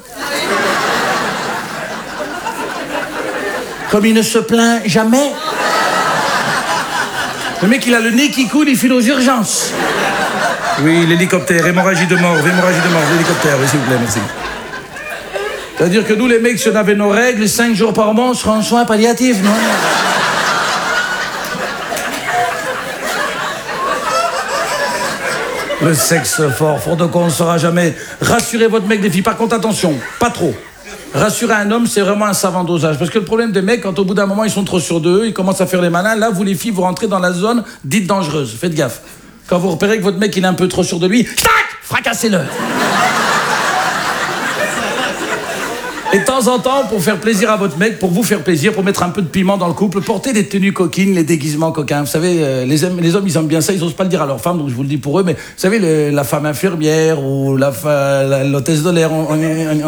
Speaker 7: Comme il ne se plaint jamais. Le mec, il a le nez qui coule, il file aux urgences. Oui, l'hélicoptère, hémorragie de mort, l'hélicoptère, oui, s'il vous plaît, merci. C'est-à-dire que nous, les mecs, si on avait nos règles, 5 jours par mois, on serait en soins palliatifs, non? Le sexe fort de quoi on ne saura jamais. Rassurez votre mec, les filles. Par contre, attention, pas trop. Rassurer un homme, c'est vraiment un savant dosage. Parce que le problème des mecs, quand au bout d'un moment, ils sont trop sûrs d'eux, ils commencent à faire les malins, là, vous les filles, vous rentrez dans la zone dite dangereuse. Faites gaffe. Quand vous repérez que votre mec, il est un peu trop sûr de lui, tac, fracassez-le. Et de temps en temps, pour faire plaisir à votre mec, pour vous faire plaisir, pour mettre un peu de piment dans le couple, portez des tenues coquines, les déguisements coquins. Vous savez, les hommes, ils aiment bien ça, ils osent pas le dire à leur femme, donc je vous le dis pour eux, mais vous savez, la femme infirmière ou l'hôtesse de l'air,